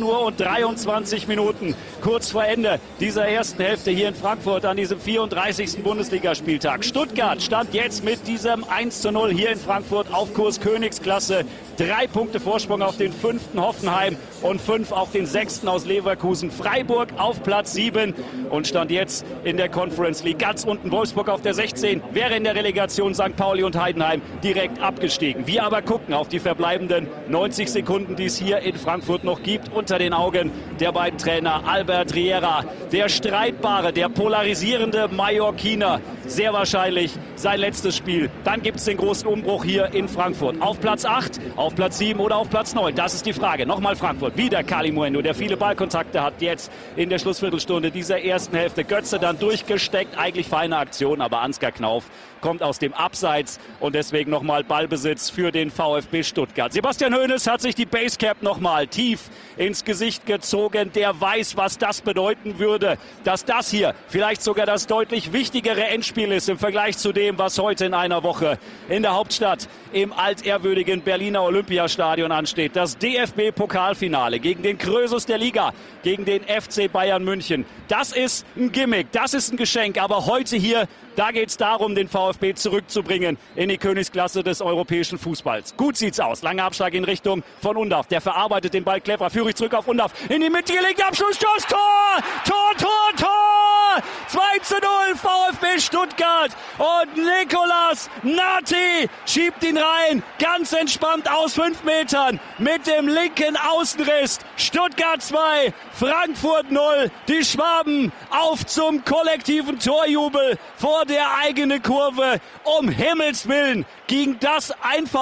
C: 16:23 Uhr. Kurz vor Ende dieser ersten Hälfte hier in Frankfurt an diesem 34. Bundesligaspieltag. Stuttgart stand jetzt mit diesem 1:0 hier in Frankfurt auf Kurs Königsklasse. 3 Punkte Vorsprung auf den 5. Hoffenheim und 5 auf den 6. aus Leverkusen. Freiburg auf Platz 7 und stand jetzt in der Conference League ganz unten. Wolfsburg auf der 16, wäre in der Relegation St. Pauli und Heidenheim direkt abgestiegen. Wir aber gucken auf die verbleibenden 90 Sekunden, die es hier in Frankfurt noch gibt, unter den Augen der beiden Trainer Albert Riera. Der streitbare, der polarisierende Mallorquiner. Sehr wahrscheinlich sein letztes Spiel. Dann gibt es den großen Umbruch hier in Frankfurt. Auf Platz 8, auf Platz 7 oder auf Platz 9? Das ist die Frage. Nochmal Frankfurt. Wieder Kali Muendo, der viele Ballkontakte hat. Jetzt in der Schlussviertelstunde dieser ersten Hälfte. Götze dann durchgesteckt. Eigentlich feine Aktion, aber Ansgar Knauf kommt aus dem Abseits und deswegen nochmal Ballbesitz für den VfB Stuttgart. Sebastian Hoeneß hat sich die Basecap nochmal tief ins Gesicht gezogen. Der weiß, was das bedeuten würde, dass das hier vielleicht sogar das deutlich wichtigere Endspiel ist im Vergleich zu dem, was heute in einer Woche in der Hauptstadt im altehrwürdigen Berliner Olympiastadion ansteht. Das DFB-Pokalfinale gegen den Krösus der Liga, gegen den FC Bayern München. Das ist ein Gimmick, das ist ein Geschenk, aber heute hier, da geht es darum, den VfB zurückzubringen in die Königsklasse des europäischen Fußballs. Gut sieht's aus. Langer Abschlag in Richtung von Undav. Der verarbeitet den Ball clever. Führe ich zurück auf Undav. In die Mitte gelegt. Abschlussschuss. Tor! Tor, Tor, Tor! 2:0 VfB Stuttgart. Und Nicolas Nati schiebt ihn rein. Ganz entspannt aus 5 Metern. Mit dem linken Außenriss. Stuttgart 2, Frankfurt 0. Die Schwaben auf zum kollektiven Torjubel vor der eigenen Kurve. Um Himmels Willen ging das einfach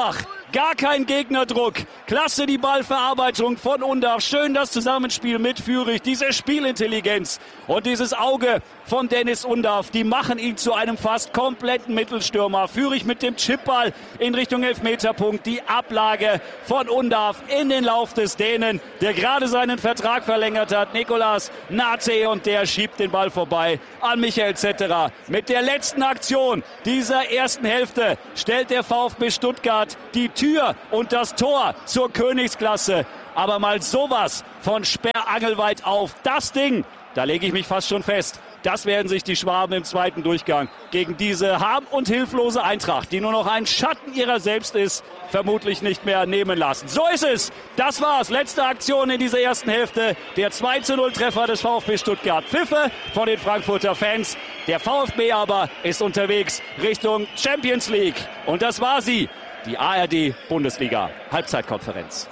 C: Gar kein Gegnerdruck. Klasse die Ballverarbeitung von Undav. Schön das Zusammenspiel mit Führig. Diese Spielintelligenz und dieses Auge von Dennis Undav. Die machen ihn zu einem fast kompletten Mittelstürmer. Führig mit dem Chipball in Richtung Elfmeterpunkt. Die Ablage von Undav in den Lauf des Dänen, der gerade seinen Vertrag verlängert hat. Nicolas Nate, und der schiebt den Ball vorbei an Michael Zetterer. Mit der letzten Aktion dieser ersten Hälfte stellt der VfB Stuttgart die Tür und das Tor zur Königsklasse. Aber mal sowas von sperrangelweit auf. Das Ding, da lege ich mich fast schon fest. Das werden sich die Schwaben im zweiten Durchgang gegen diese harm- und hilflose Eintracht, die nur noch ein Schatten ihrer selbst ist, vermutlich nicht mehr nehmen lassen. So ist es. Das war's. Letzte Aktion in dieser ersten Hälfte. Der 2:0-Treffer des VfB Stuttgart. Pfiffe von den Frankfurter Fans. Der VfB aber ist unterwegs Richtung Champions League. Und das war sie. Die ARD-Bundesliga Halbzeitkonferenz.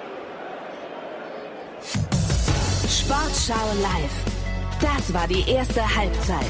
B: Sportschau live. Das war die erste Halbzeit.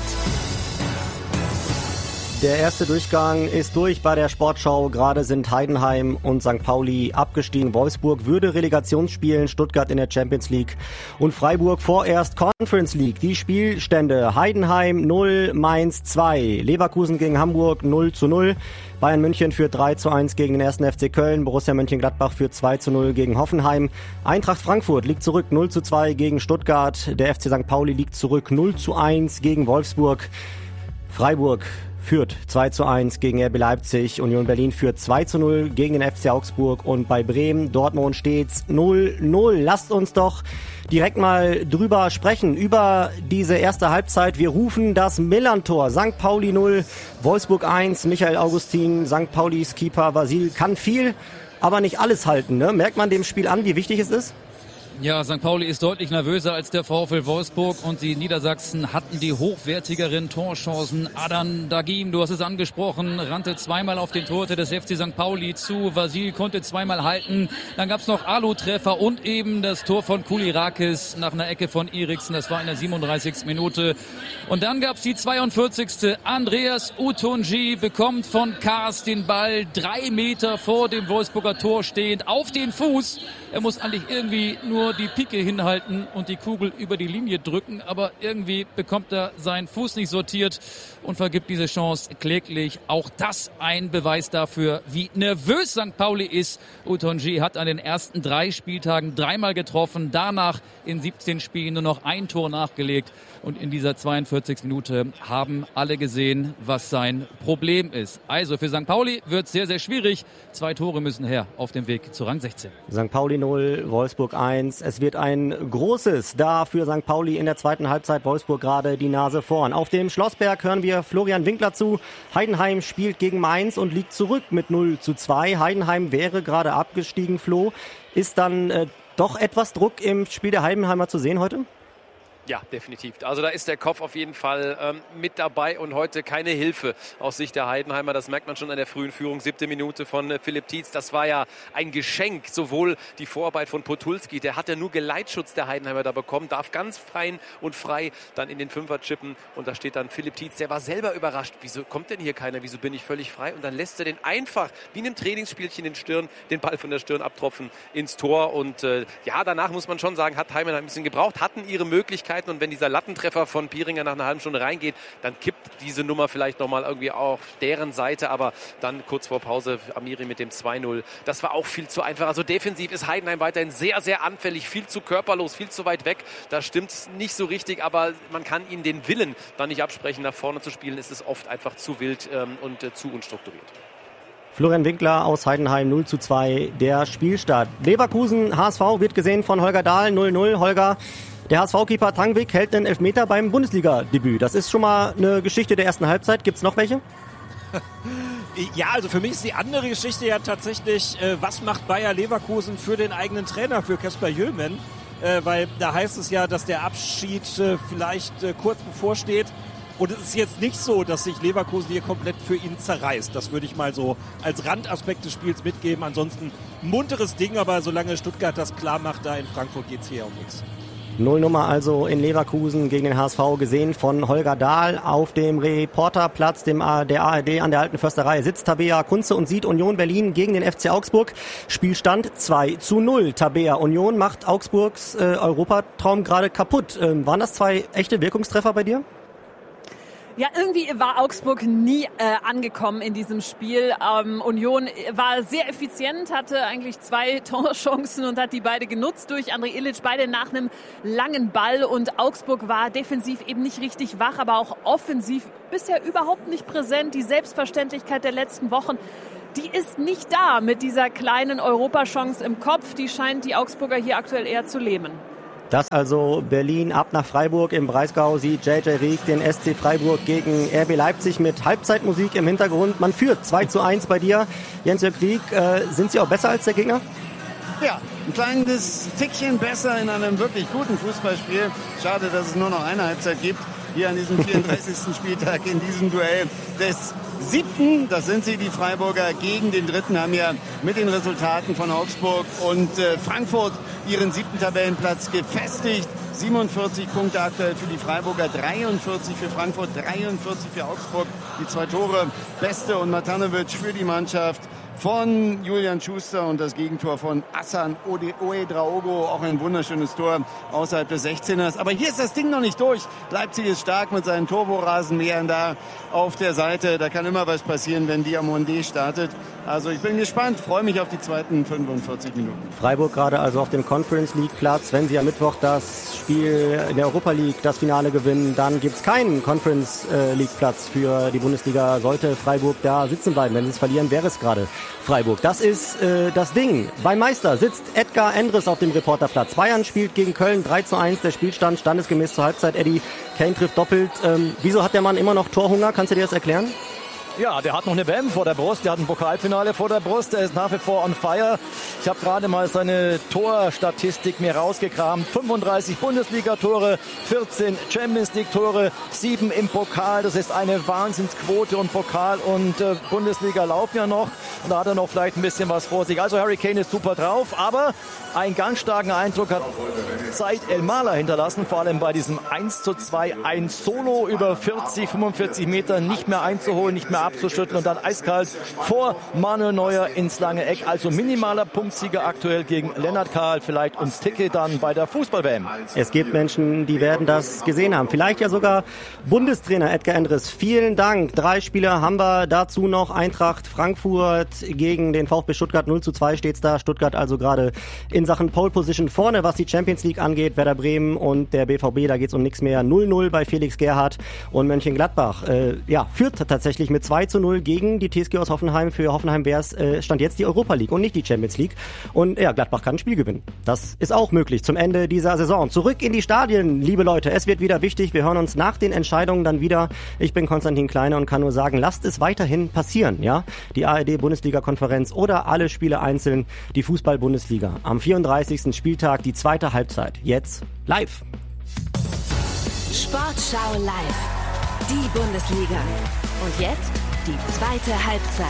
E: Der erste Durchgang ist durch bei der Sportschau. Gerade sind Heidenheim und St. Pauli abgestiegen. Wolfsburg würde Relegation spielen, Stuttgart in der Champions League und Freiburg vorerst Conference League. Die Spielstände: Heidenheim 0, Mainz 2, Leverkusen gegen Hamburg 0:0, Bayern München führt 3:1 gegen den 1. FC Köln, Borussia Mönchengladbach führt 2:0 gegen Hoffenheim, Eintracht Frankfurt liegt zurück 0:2 gegen Stuttgart, der FC St. Pauli liegt zurück 0:1 gegen Wolfsburg, Freiburg führt 2:1 gegen RB Leipzig, Union Berlin führt 2:0 gegen den FC Augsburg und bei Bremen Dortmund steht's 0:0. Lasst uns doch direkt mal drüber sprechen, über diese erste Halbzeit. Wir rufen das Millern-Tor. St. Pauli 0, Wolfsburg 1, Michael Augustin, St. Paulis Keeper Vasil kann viel, aber nicht alles halten, ne? Merkt man dem Spiel an, wie wichtig es ist?
F: Ja, St. Pauli ist deutlich nervöser als der VfL Wolfsburg und die Niedersachsen hatten die hochwertigeren Torchancen. Adan Dagim, du hast es angesprochen, rannte zweimal auf den Torhüter des FC St. Pauli zu. Vasil konnte zweimal halten. Dann gab es noch Alu-Treffer und eben das Tor von Kulirakis nach einer Ecke von Eriksen. Das war in der 37. Minute. Und dann gab es die 42. Andreas Utonji bekommt von Kars den Ball 3 Meter vor dem Wolfsburger Tor stehend auf den Fuß. Er muss eigentlich irgendwie nur die Pike hinhalten und die Kugel über die Linie drücken, aber irgendwie bekommt er seinen Fuß nicht sortiert und vergibt diese Chance kläglich. Auch das ein Beweis dafür, wie nervös St. Pauli ist. Utonji hat an den ersten 3 Spieltagen 3-mal getroffen, danach in 17 Spielen nur noch ein Tor nachgelegt. Und in dieser 42. Minute haben alle gesehen, was sein Problem ist. Also für St. Pauli wird es sehr, sehr schwierig. 2 Tore müssen her auf dem Weg zu Rang 16.
E: St. Pauli 0, Wolfsburg 1. Es wird ein großes da für St. Pauli in der zweiten Halbzeit. Wolfsburg gerade die Nase vorn. Auf dem Schlossberg hören wir Florian Winkler zu. Heidenheim spielt gegen Mainz und liegt zurück mit 0:2. Heidenheim wäre gerade abgestiegen, Flo. Ist dann doch etwas Druck im Spiel der Heidenheimer zu sehen heute?
G: Ja, definitiv. Also da ist der Kopf auf jeden Fall mit dabei und heute keine Hilfe aus Sicht der Heidenheimer. Das merkt man schon an der frühen Führung, 7. Minute von Philipp Tietz. Das war ja ein Geschenk, sowohl die Vorarbeit von Potulski, der hat ja nur Geleitschutz der Heidenheimer da bekommen, darf ganz fein und frei dann in den Fünfer chippen und da steht dann Philipp Tietz, der war selber überrascht. Wieso kommt denn hier keiner? Wieso bin ich völlig frei? Und dann lässt er den einfach wie in einem Trainingsspielchen den Ball von der Stirn abtropfen ins Tor und ja, danach muss man schon sagen, hat Heidenheim ein bisschen gebraucht, hatten ihre Möglichkeiten. Und wenn dieser Lattentreffer von Pieringer nach einer halben Stunde reingeht, dann kippt diese Nummer vielleicht nochmal irgendwie auf deren Seite. Aber dann kurz vor Pause Amiri mit dem 2:0. Das war auch viel zu einfach. Also defensiv ist Heidenheim weiterhin sehr, sehr anfällig. Viel zu körperlos, viel zu weit weg. Da stimmt es nicht so richtig. Aber man kann ihnen den Willen dann nicht absprechen. Nach vorne zu spielen ist es oft einfach zu wild und zu unstrukturiert.
E: Florian Winkler aus Heidenheim 0:2, der Spielstart. Leverkusen, HSV wird gesehen von Holger Dahl, 0:0. Holger, der HSV-Keeper Tangvik hält einen Elfmeter beim Bundesliga-Debüt. Das ist schon mal eine Geschichte der ersten Halbzeit. Gibt es noch welche?
H: Ja, also für mich ist die andere Geschichte ja tatsächlich, was macht Bayer Leverkusen für den eigenen Trainer, für Kasper Jömen? Weil da heißt es ja, dass der Abschied vielleicht kurz bevorsteht. Und es ist jetzt nicht so, dass sich Leverkusen hier komplett für ihn zerreißt. Das würde ich mal so als Randaspekt des Spiels mitgeben. Ansonsten munteres Ding, aber solange Stuttgart das klar macht, da in Frankfurt geht es hier um nichts.
E: 0-0 also in Leverkusen gegen den HSV, gesehen von Holger Dahl. Auf dem Reporterplatz der ARD an der Alten Försterei sitzt Tabea Kunze und sieht Union Berlin gegen den FC Augsburg. Spielstand 2-0. Tabea, Union macht Augsburgs Europatraum gerade kaputt. Waren das 2 echte Wirkungstreffer bei dir?
I: Ja, irgendwie war Augsburg nie angekommen in diesem Spiel. Union war sehr effizient, hatte eigentlich 2 Torchancen und hat die beide genutzt durch André Ilic, beide nach einem langen Ball. Und Augsburg war defensiv eben nicht richtig wach, aber auch offensiv bisher überhaupt nicht präsent. Die Selbstverständlichkeit der letzten Wochen, die ist nicht da mit dieser kleinen Europachance im Kopf. Die scheint die Augsburger hier aktuell eher zu lähmen.
E: Das also Berlin ab nach Freiburg. Im Breisgau sieht JJ Rieck den SC Freiburg gegen RB Leipzig mit Halbzeitmusik im Hintergrund. Man führt 2-1 bei dir. Jens-Jörg Rieck, sind sie auch besser als der Gegner?
J: Ja, ein kleines Tickchen besser in einem wirklich guten Fußballspiel. Schade, dass es nur noch eine Halbzeit gibt. Hier an diesem 34. Spieltag in diesem Duell des 7. Das sind sie, die Freiburger, gegen den 3. haben ja mit den Resultaten von Augsburg und Frankfurt ihren 7. Tabellenplatz gefestigt. 47 Punkte aktuell für die Freiburger, 43 für Frankfurt, 43 für Augsburg. Die 2 Tore, Beste und Matanovic für die Mannschaft von Julian Schuster und das Gegentor von Hassan Ouedraogo, auch ein wunderschönes Tor außerhalb des 16ers. Aber hier ist das Ding noch nicht durch. Leipzig ist stark mit seinen Turborasenmähern da auf der Seite. Da kann immer was passieren, wenn Diomandé startet. Also ich bin gespannt, freue mich auf die zweiten 45 Minuten.
E: Freiburg gerade also auf dem Conference League Platz. Wenn sie am Mittwoch das Spiel in der Europa League, das Finale gewinnen, dann gibt es keinen Conference League Platz für die Bundesliga. Sollte Freiburg da sitzen bleiben, wenn sie es verlieren, wäre es gerade Freiburg. Das ist das Ding. Beim Meister sitzt Edgar Endres auf dem Reporterplatz. Bayern spielt gegen Köln 3-1. Der Spielstand standesgemäß zur Halbzeit. Eddie, Kane trifft doppelt. Wieso hat der Mann immer noch Torhunger? Kannst du dir das erklären?
D: Ja, der hat noch eine WM vor der Brust, der hat ein Pokalfinale vor der Brust, der ist nach wie vor on fire. Ich habe gerade mal seine Torstatistik mir rausgekramt. 35 Bundesliga-Tore, 14 Champions-League-Tore, 7 im Pokal. Das ist eine Wahnsinnsquote und Pokal und Bundesliga laufen ja noch. Und da hat er noch vielleicht ein bisschen was vor sich. Also Harry Kane ist super drauf, aber einen ganz starken Eindruck hat Said El-Mala hinterlassen, vor allem bei diesem 1:2, ein Solo über 40, 45 Meter nicht mehr einzuholen, nicht mehr abzuschütteln und dann eiskalt vor Manuel Neuer ins lange Eck. Also minimaler Punktsieger aktuell gegen Lennart Kahl, vielleicht uns Ticket dann bei der Fußball-WM.
E: Es gibt Menschen, die werden das gesehen haben. Vielleicht ja sogar Bundestrainer Edgar Endres. Vielen Dank. 3 Spieler haben wir dazu noch. Eintracht Frankfurt gegen den VfB Stuttgart. 0:2 steht's da. Stuttgart also gerade in Sachen Pole Position vorne, was die Champions League angeht. Werder Bremen und der BVB, da geht's um nichts mehr. 0:0 bei Felix Gerhardt und Mönchengladbach. Führt tatsächlich mit 2:0 gegen die TSG aus Hoffenheim. Für Hoffenheim wäre es Stand jetzt die Europa League und nicht die Champions League. Und ja, Gladbach kann ein Spiel gewinnen. Das ist auch möglich zum Ende dieser Saison. Zurück in die Stadien, liebe Leute. Es wird wieder wichtig. Wir hören uns nach den Entscheidungen dann wieder. Ich bin Konstantin Kleine und kann nur sagen, lasst es weiterhin passieren. Ja, die ARD-Bundesliga-Konferenz oder alle Spiele einzeln. Die Fußball-Bundesliga. Am 34. Spieltag die zweite Halbzeit. Jetzt live.
B: Sportschau live. Die Bundesliga. Und jetzt die zweite Halbzeit.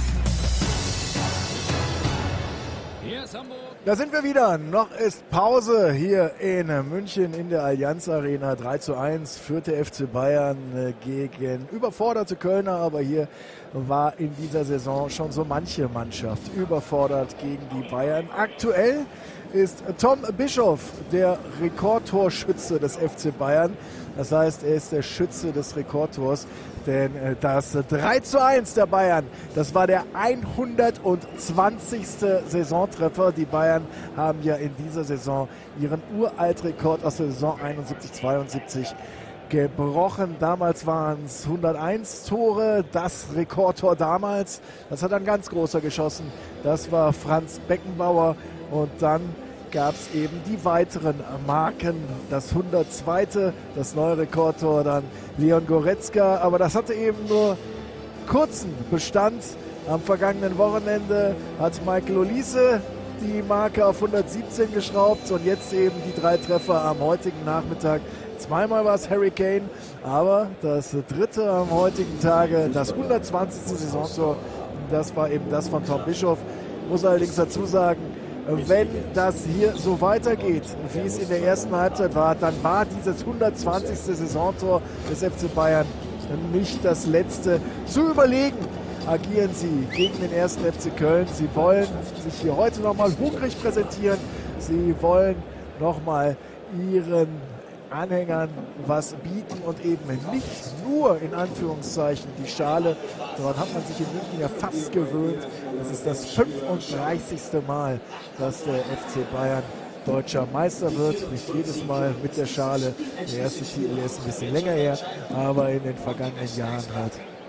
F: Hier ist Hamburg.
A: Da sind wir wieder. Noch ist Pause hier in München in der Allianz Arena. 3:1 führt der FC Bayern gegen überforderte Kölner. Aber hier war in dieser Saison schon so manche Mannschaft überfordert gegen die Bayern. Aktuell ist Tom Bischoff der Rekordtorschütze des FC Bayern. Das heißt, er ist der Schütze des Rekordtors. Denn das 3:1 der Bayern, das war der 120. Saisontreffer. Die Bayern haben ja in dieser Saison ihren Uraltrekord aus der Saison 71-72 gebrochen. Damals waren es 101 Tore, das Rekordtor damals. Das hat ein ganz großer geschossen. Das war Franz Beckenbauer. Und dann gab es eben die weiteren Marken. Das 102. das neue Rekordtor, dann Leon Goretzka. Aber das hatte eben nur kurzen Bestand. Am vergangenen Wochenende hat Michael Olise die Marke auf 117 geschraubt und jetzt eben die 3 Treffer am heutigen Nachmittag. Zweimal war es Harry Kane, aber das dritte am heutigen Tage, das 120. Saisontor, das war eben das von Tom Bischoff. Muss allerdings dazu sagen, wenn das hier so weitergeht, wie es in der ersten Halbzeit war, dann war dieses 120. Saisontor des FC Bayern nicht das letzte. Zu überlegen agieren sie gegen den 1. FC Köln. Sie wollen sich hier heute nochmal hungrig präsentieren. Sie wollen nochmal ihren Anhängern was bieten und eben nicht nur in Anführungszeichen die Schale. Daran hat man sich in München ja fast gewöhnt. Das ist das 35. Mal, dass der FC Bayern deutscher Meister wird. Nicht jedes Mal mit der Schale. Der erste Titel ist ein bisschen länger her, aber in den vergangenen Jahren halt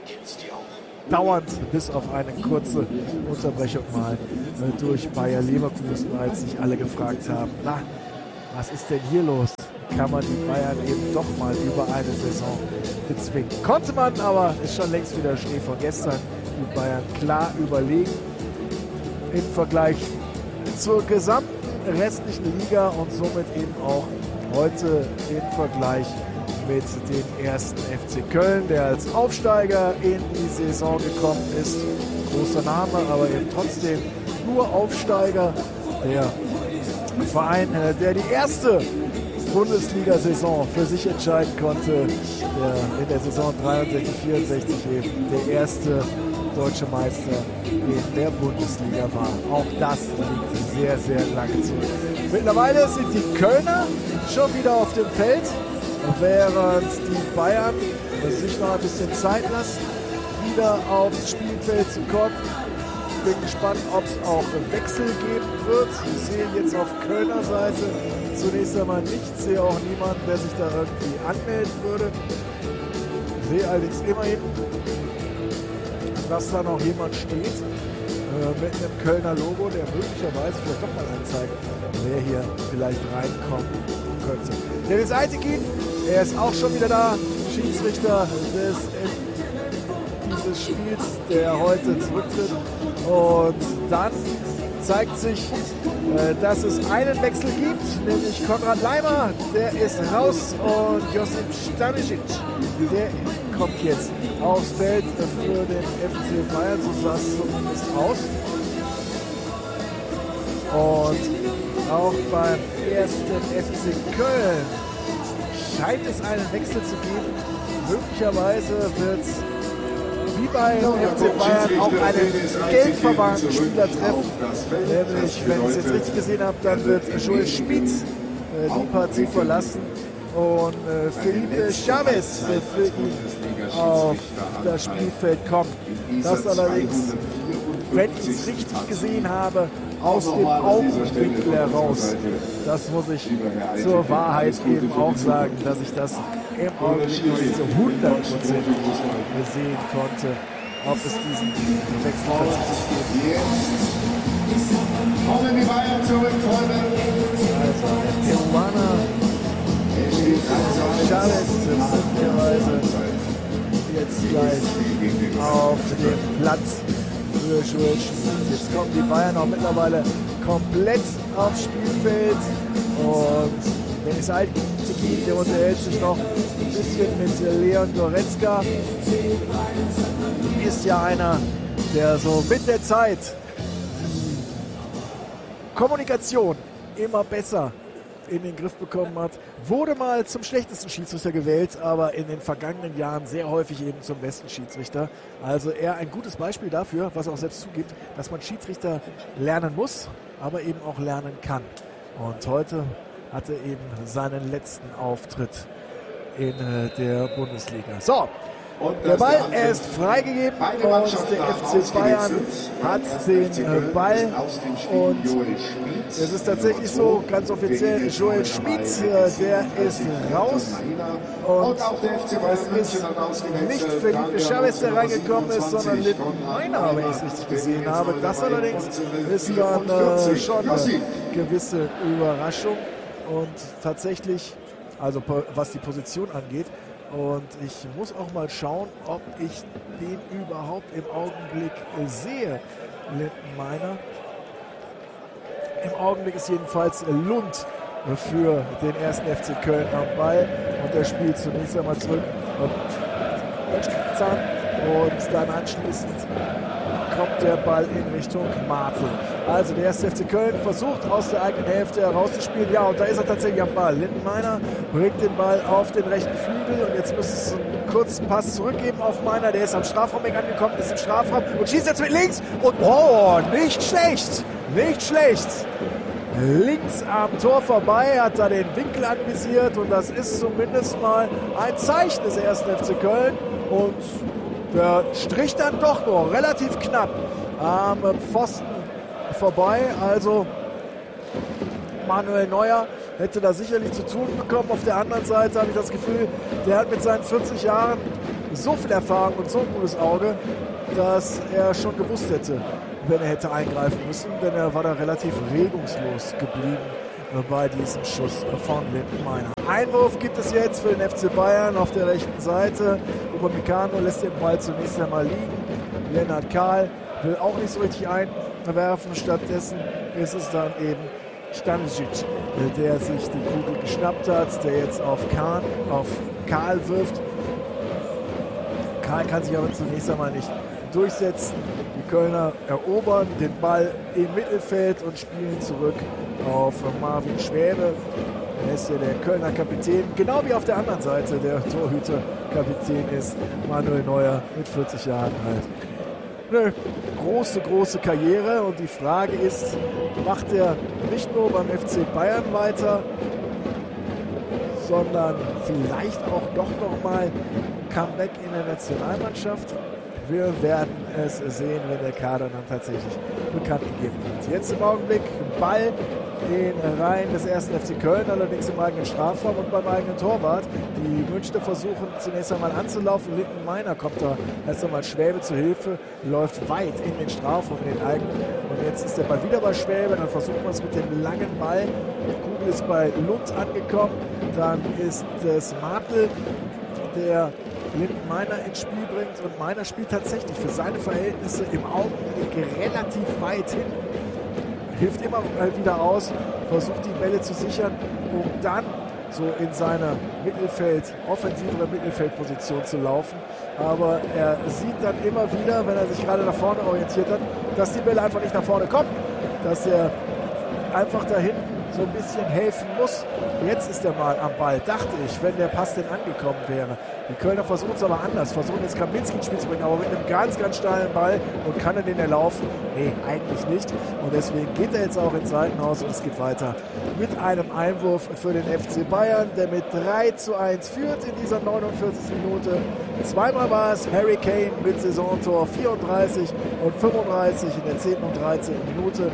A: dauernd, bis auf eine kurze Unterbrechung mal durch Bayer Leverkusen, als sich alle gefragt haben, na, was ist denn hier los? Kann man die Bayern eben doch mal über eine Saison bezwingen. Konnte man, aber ist schon längst wieder Schnee von gestern. Die Bayern klar überlegen im Vergleich zur gesamten restlichen Liga und somit eben auch heute im Vergleich mit dem 1. FC Köln, der als Aufsteiger in die Saison gekommen ist. Großer Name, aber eben trotzdem nur Aufsteiger. Der Verein, der die erste Bundesliga-Saison für sich entscheiden konnte, der in der Saison 63-64 eben der erste deutsche Meister in der Bundesliga war. Auch das liegt sehr, sehr lange zurück. Mittlerweile sind die Kölner schon wieder auf dem Feld, während die Bayern sich noch ein bisschen Zeit lassen, wieder aufs Spielfeld zu kommen. Ich bin gespannt, ob es auch Wechsel geben wird. Ich sehe jetzt auf Kölner Seite zunächst einmal nichts, sehe auch niemanden, der sich da irgendwie anmelden würde. Ich sehe allerdings immerhin, dass da noch jemand steht mit einem Kölner Logo, der möglicherweise vielleicht doch mal anzeigt, wer hier vielleicht reinkommen könnte. Dennis Eitekin, er ist auch schon wieder da, Schiedsrichter dieses Spiels, der heute zurücktritt. Und dann zeigt sich, dass es einen Wechsel gibt, nämlich Konrad Leimer, der ist raus, und Josip Stanisic, der kommt jetzt aufs Feld für den FC Bayern, so sah es zumindest aus. Und auch beim 1. FC Köln scheint es einen Wechsel zu geben. Möglicherweise wird es wie beim FC Bayern auch einen geldverwahrten Spieler treffen. Nämlich, wenn ich es jetzt richtig gesehen habe, dann wird Joel Schmid die Partie verlassen und Felipe Chavez für ihn auf das Spielfeld kommt. Das allerdings, wenn ich es richtig gesehen habe, aus dem Augenwinkel heraus. Das muss ich zur Wahrheit eben auch sagen, dass ich das im Augenblick noch nicht so 100% sehen konnte, ob es diesen Wechsel tatsächlich gibt.
K: Kommen die Bayern zurück, Freunde.
A: Also der Peruaner Chavez möglicherweise jetzt gleich auf dem Platz für Joel Schmid. Jetzt kommen die Bayern auch mittlerweile komplett aufs Spielfeld und Dennis Eitekin, der unterhält sich noch ein bisschen mit Leon Goretzka. Ist ja einer, der so mit der Zeit die Kommunikation immer besser in den Griff bekommen hat. Wurde mal zum schlechtesten Schiedsrichter gewählt, aber in den vergangenen Jahren sehr häufig eben zum besten Schiedsrichter. Also er ein gutes Beispiel dafür, was er auch selbst zugibt, dass man Schiedsrichter lernen muss, aber eben auch lernen kann. Und heute hatte eben seinen letzten Auftritt in der Bundesliga. So, der Ball, er ist freigegeben und der FC Bayern hat den Ball und es ist tatsächlich so, ganz offiziell, Joel Schmid, der ist raus und es ist nicht Felipe Chavez, der reingekommen ist, sondern Linden Meiner, wenn ich es richtig gesehen habe. Das allerdings ist dann schon eine gewisse Überraschung und tatsächlich, also was die Position angeht. Und ich muss auch mal schauen, ob ich den überhaupt im Augenblick sehe, Linden Meiner. Im Augenblick ist jedenfalls Lund für den 1. FC Köln am Ball und der spielt zunächst einmal zurück und dann anschließend kommt der Ball in Richtung Martel. Also der erste FC Köln versucht aus der eigenen Hälfte herauszuspielen. Ja, und da ist er tatsächlich am Ball. Lindenmeiner bringt den Ball auf den rechten Flügel und jetzt müsste es einen kurzen Pass zurückgeben auf Meiner. Der ist am Strafraum angekommen, ist im Strafraum und schießt jetzt mit links. Und oh, nicht schlecht, nicht schlecht. Links am Tor vorbei, hat da den Winkel anvisiert und das ist zumindest mal ein Zeichen des ersten FC Köln. Und der Strich dann doch nur relativ knapp am Pfosten vorbei. Also Manuel Neuer hätte da sicherlich zu tun bekommen. Auf der anderen Seite habe ich das Gefühl, der hat mit seinen 40 Jahren so viel Erfahrung und so ein gutes Auge, dass er schon gewusst hätte, wenn er hätte eingreifen müssen, denn er war da relativ regungslos geblieben bei diesem Schuss von Lindenmeiner. Einwurf gibt es jetzt für den FC Bayern auf der rechten Seite. Upamecano lässt den Ball zunächst einmal liegen. Lennart Kahl will auch nicht so richtig einwerfen. Stattdessen ist es dann eben Stanisic, der sich die Kugel geschnappt hat, der jetzt auf Kahl wirft. Kahl kann sich aber zunächst einmal nicht durchsetzen. Die Kölner erobern den Ball im Mittelfeld und spielen zurück auf Marvin Schwäbe. Er ist ja der Kölner Kapitän, genau wie auf der anderen Seite der Torhüter-Kapitän ist Manuel Neuer mit 40 Jahren alt. Eine große Karriere und die Frage ist, macht er nicht nur beim FC Bayern weiter, sondern vielleicht auch doch nochmal Comeback in der Nationalmannschaft? Wir werden es sehen, wenn der Kader dann tatsächlich bekannt gegeben wird. Jetzt im Augenblick Ball in Reihen des ersten FC Köln, allerdings im eigenen Strafraum und beim eigenen Torwart. Die Münchner versuchen zunächst einmal anzulaufen. Lindenmeiner kommt da erst einmal Schwäbe zu Hilfe, läuft weit in den Strafraum, in den eigenen. Und jetzt ist der Ball wieder bei Schwäbe, dann versucht man es mit dem langen Ball. Die Kugel ist bei Lund angekommen, dann ist es Martel, der Lindenmeiner ins Spiel bringt und Meiner spielt tatsächlich für seine Verhältnisse im Augenblick relativ weit hin. Hilft immer wieder aus, versucht die Bälle zu sichern, um dann so in seine offensivere Mittelfeldposition zu laufen. Aber er sieht dann immer wieder, wenn er sich gerade nach vorne orientiert hat, dass die Bälle einfach nicht nach vorne kommen, dass er einfach da hinten so ein bisschen helfen muss. Jetzt ist er mal am Ball, dachte ich, wenn der Pass denn angekommen wäre. Die Kölner versuchen es aber anders, versuchen jetzt Kaminski ins Spiel zu bringen, aber mit einem ganz steilen Ball und kann er den erlaufen? Nee, eigentlich nicht. Und deswegen geht er jetzt auch ins Seitenhaus und es geht weiter mit einem Einwurf für den FC Bayern, der mit 3:1 führt in dieser 49. Minute. Zweimal war es Harry Kane mit Saisontor 34 und 35 in der 10. und 13. Minute.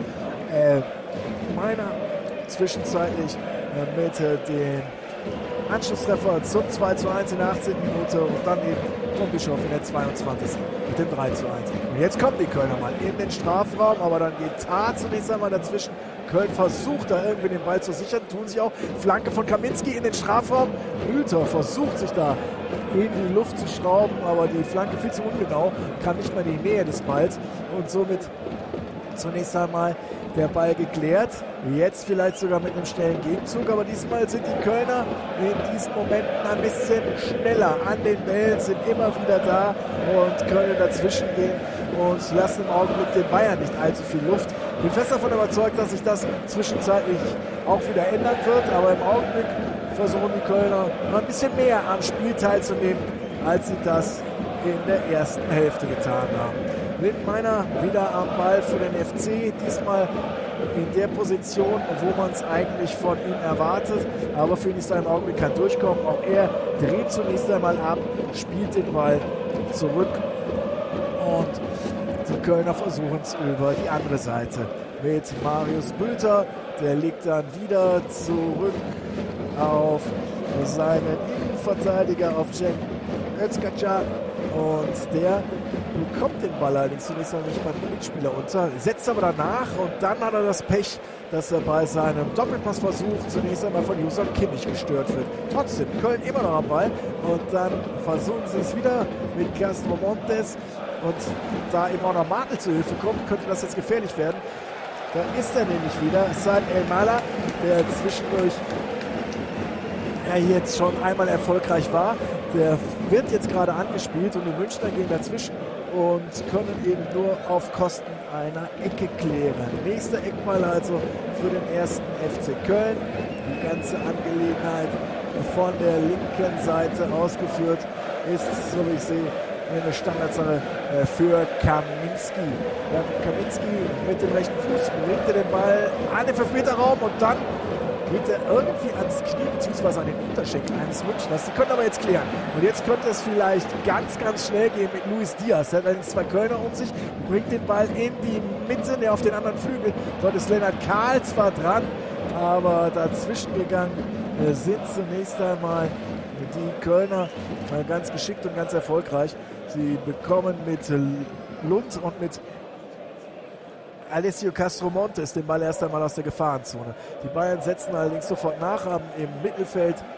A: Meiner zwischenzeitlich mit dem Anschlusstreffer zum 2:1 in der 18. Minute und dann eben Tom Bischof in der 22. mit dem 3:1. Und jetzt kommen die Kölner mal in den Strafraum, aber dann geht Tar zunächst einmal dazwischen. Köln versucht da irgendwie den Ball zu sichern, tun sie auch. Flanke von Kaminski in den Strafraum. Hüter versucht sich da in die Luft zu schrauben, aber die Flanke viel zu ungenau, kann nicht mehr in die Nähe des Balls und somit zunächst einmal der Ball geklärt. Jetzt vielleicht sogar mit einem schnellen Gegenzug, aber diesmal sind die Kölner in diesen Momenten ein bisschen schneller an den Bällen, sind immer wieder da und können dazwischen gehen und lassen im Augenblick den Bayern nicht allzu viel Luft. Ich bin fest davon überzeugt, dass sich das zwischenzeitlich auch wieder ändern wird, aber im Augenblick versuchen die Kölner noch ein bisschen mehr am Spiel teilzunehmen, als sie das in der ersten Hälfte getan haben. Lindenmeiner wieder am Ball für den FC, diesmal in der Position, wo man es eigentlich von ihm erwartet, aber für ihn ist er im Augenblick kein Durchkommen. Auch er dreht zunächst einmal ab, spielt den Ball zurück und die Kölner versuchen es über die andere Seite mit Marius Bülter. Der legt dann wieder zurück auf seinen Innenverteidiger, auf Cem Özkacar. Und der bekommt den Ball allerdings zunächst einmal nicht beim Mitspieler unter, setzt aber danach und dann hat er das Pech, dass er bei seinem Doppelpassversuch zunächst einmal von Juson Kimmich gestört wird. Trotzdem, Köln immer noch am Ball und dann versuchen sie es wieder mit Castro Montes und da eben auch noch Martel zu Hilfe kommt, könnte das jetzt gefährlich werden. Da ist er nämlich wieder, Saad El-Mala, der zwischendurch jetzt schon einmal erfolgreich war. Der wird jetzt gerade angespielt und die Münchner gehen dazwischen und können eben nur auf Kosten einer Ecke klären. Nächster Eckball also für den ersten FC Köln. Die ganze Angelegenheit von der linken Seite ausgeführt ist, so wie ich sehe, eine Standardsache für Kaminski. Ja, Kaminski mit dem rechten Fuß bewegt er den Ball an den 5-Meter-Raum und dann geht er irgendwie ans Knie bzw. an den Unterschenkel eines Münchners. Die können aber jetzt klären. Und jetzt könnte es vielleicht ganz, ganz schnell gehen mit Luis Diaz. Er hat allerdings 2 Kölner um sich, bringt den Ball in die Mitte, der auf den anderen Flügel. Dort ist Lennart Kahl zwar dran, aber dazwischen gegangen sind zunächst einmal die Kölner ganz geschickt und ganz erfolgreich. Sie bekommen mit Lund und mit Alessio Castromontes den Ball erst einmal aus der Gefahrenzone. Die Bayern setzen allerdings sofort nach, haben im Mittelfeld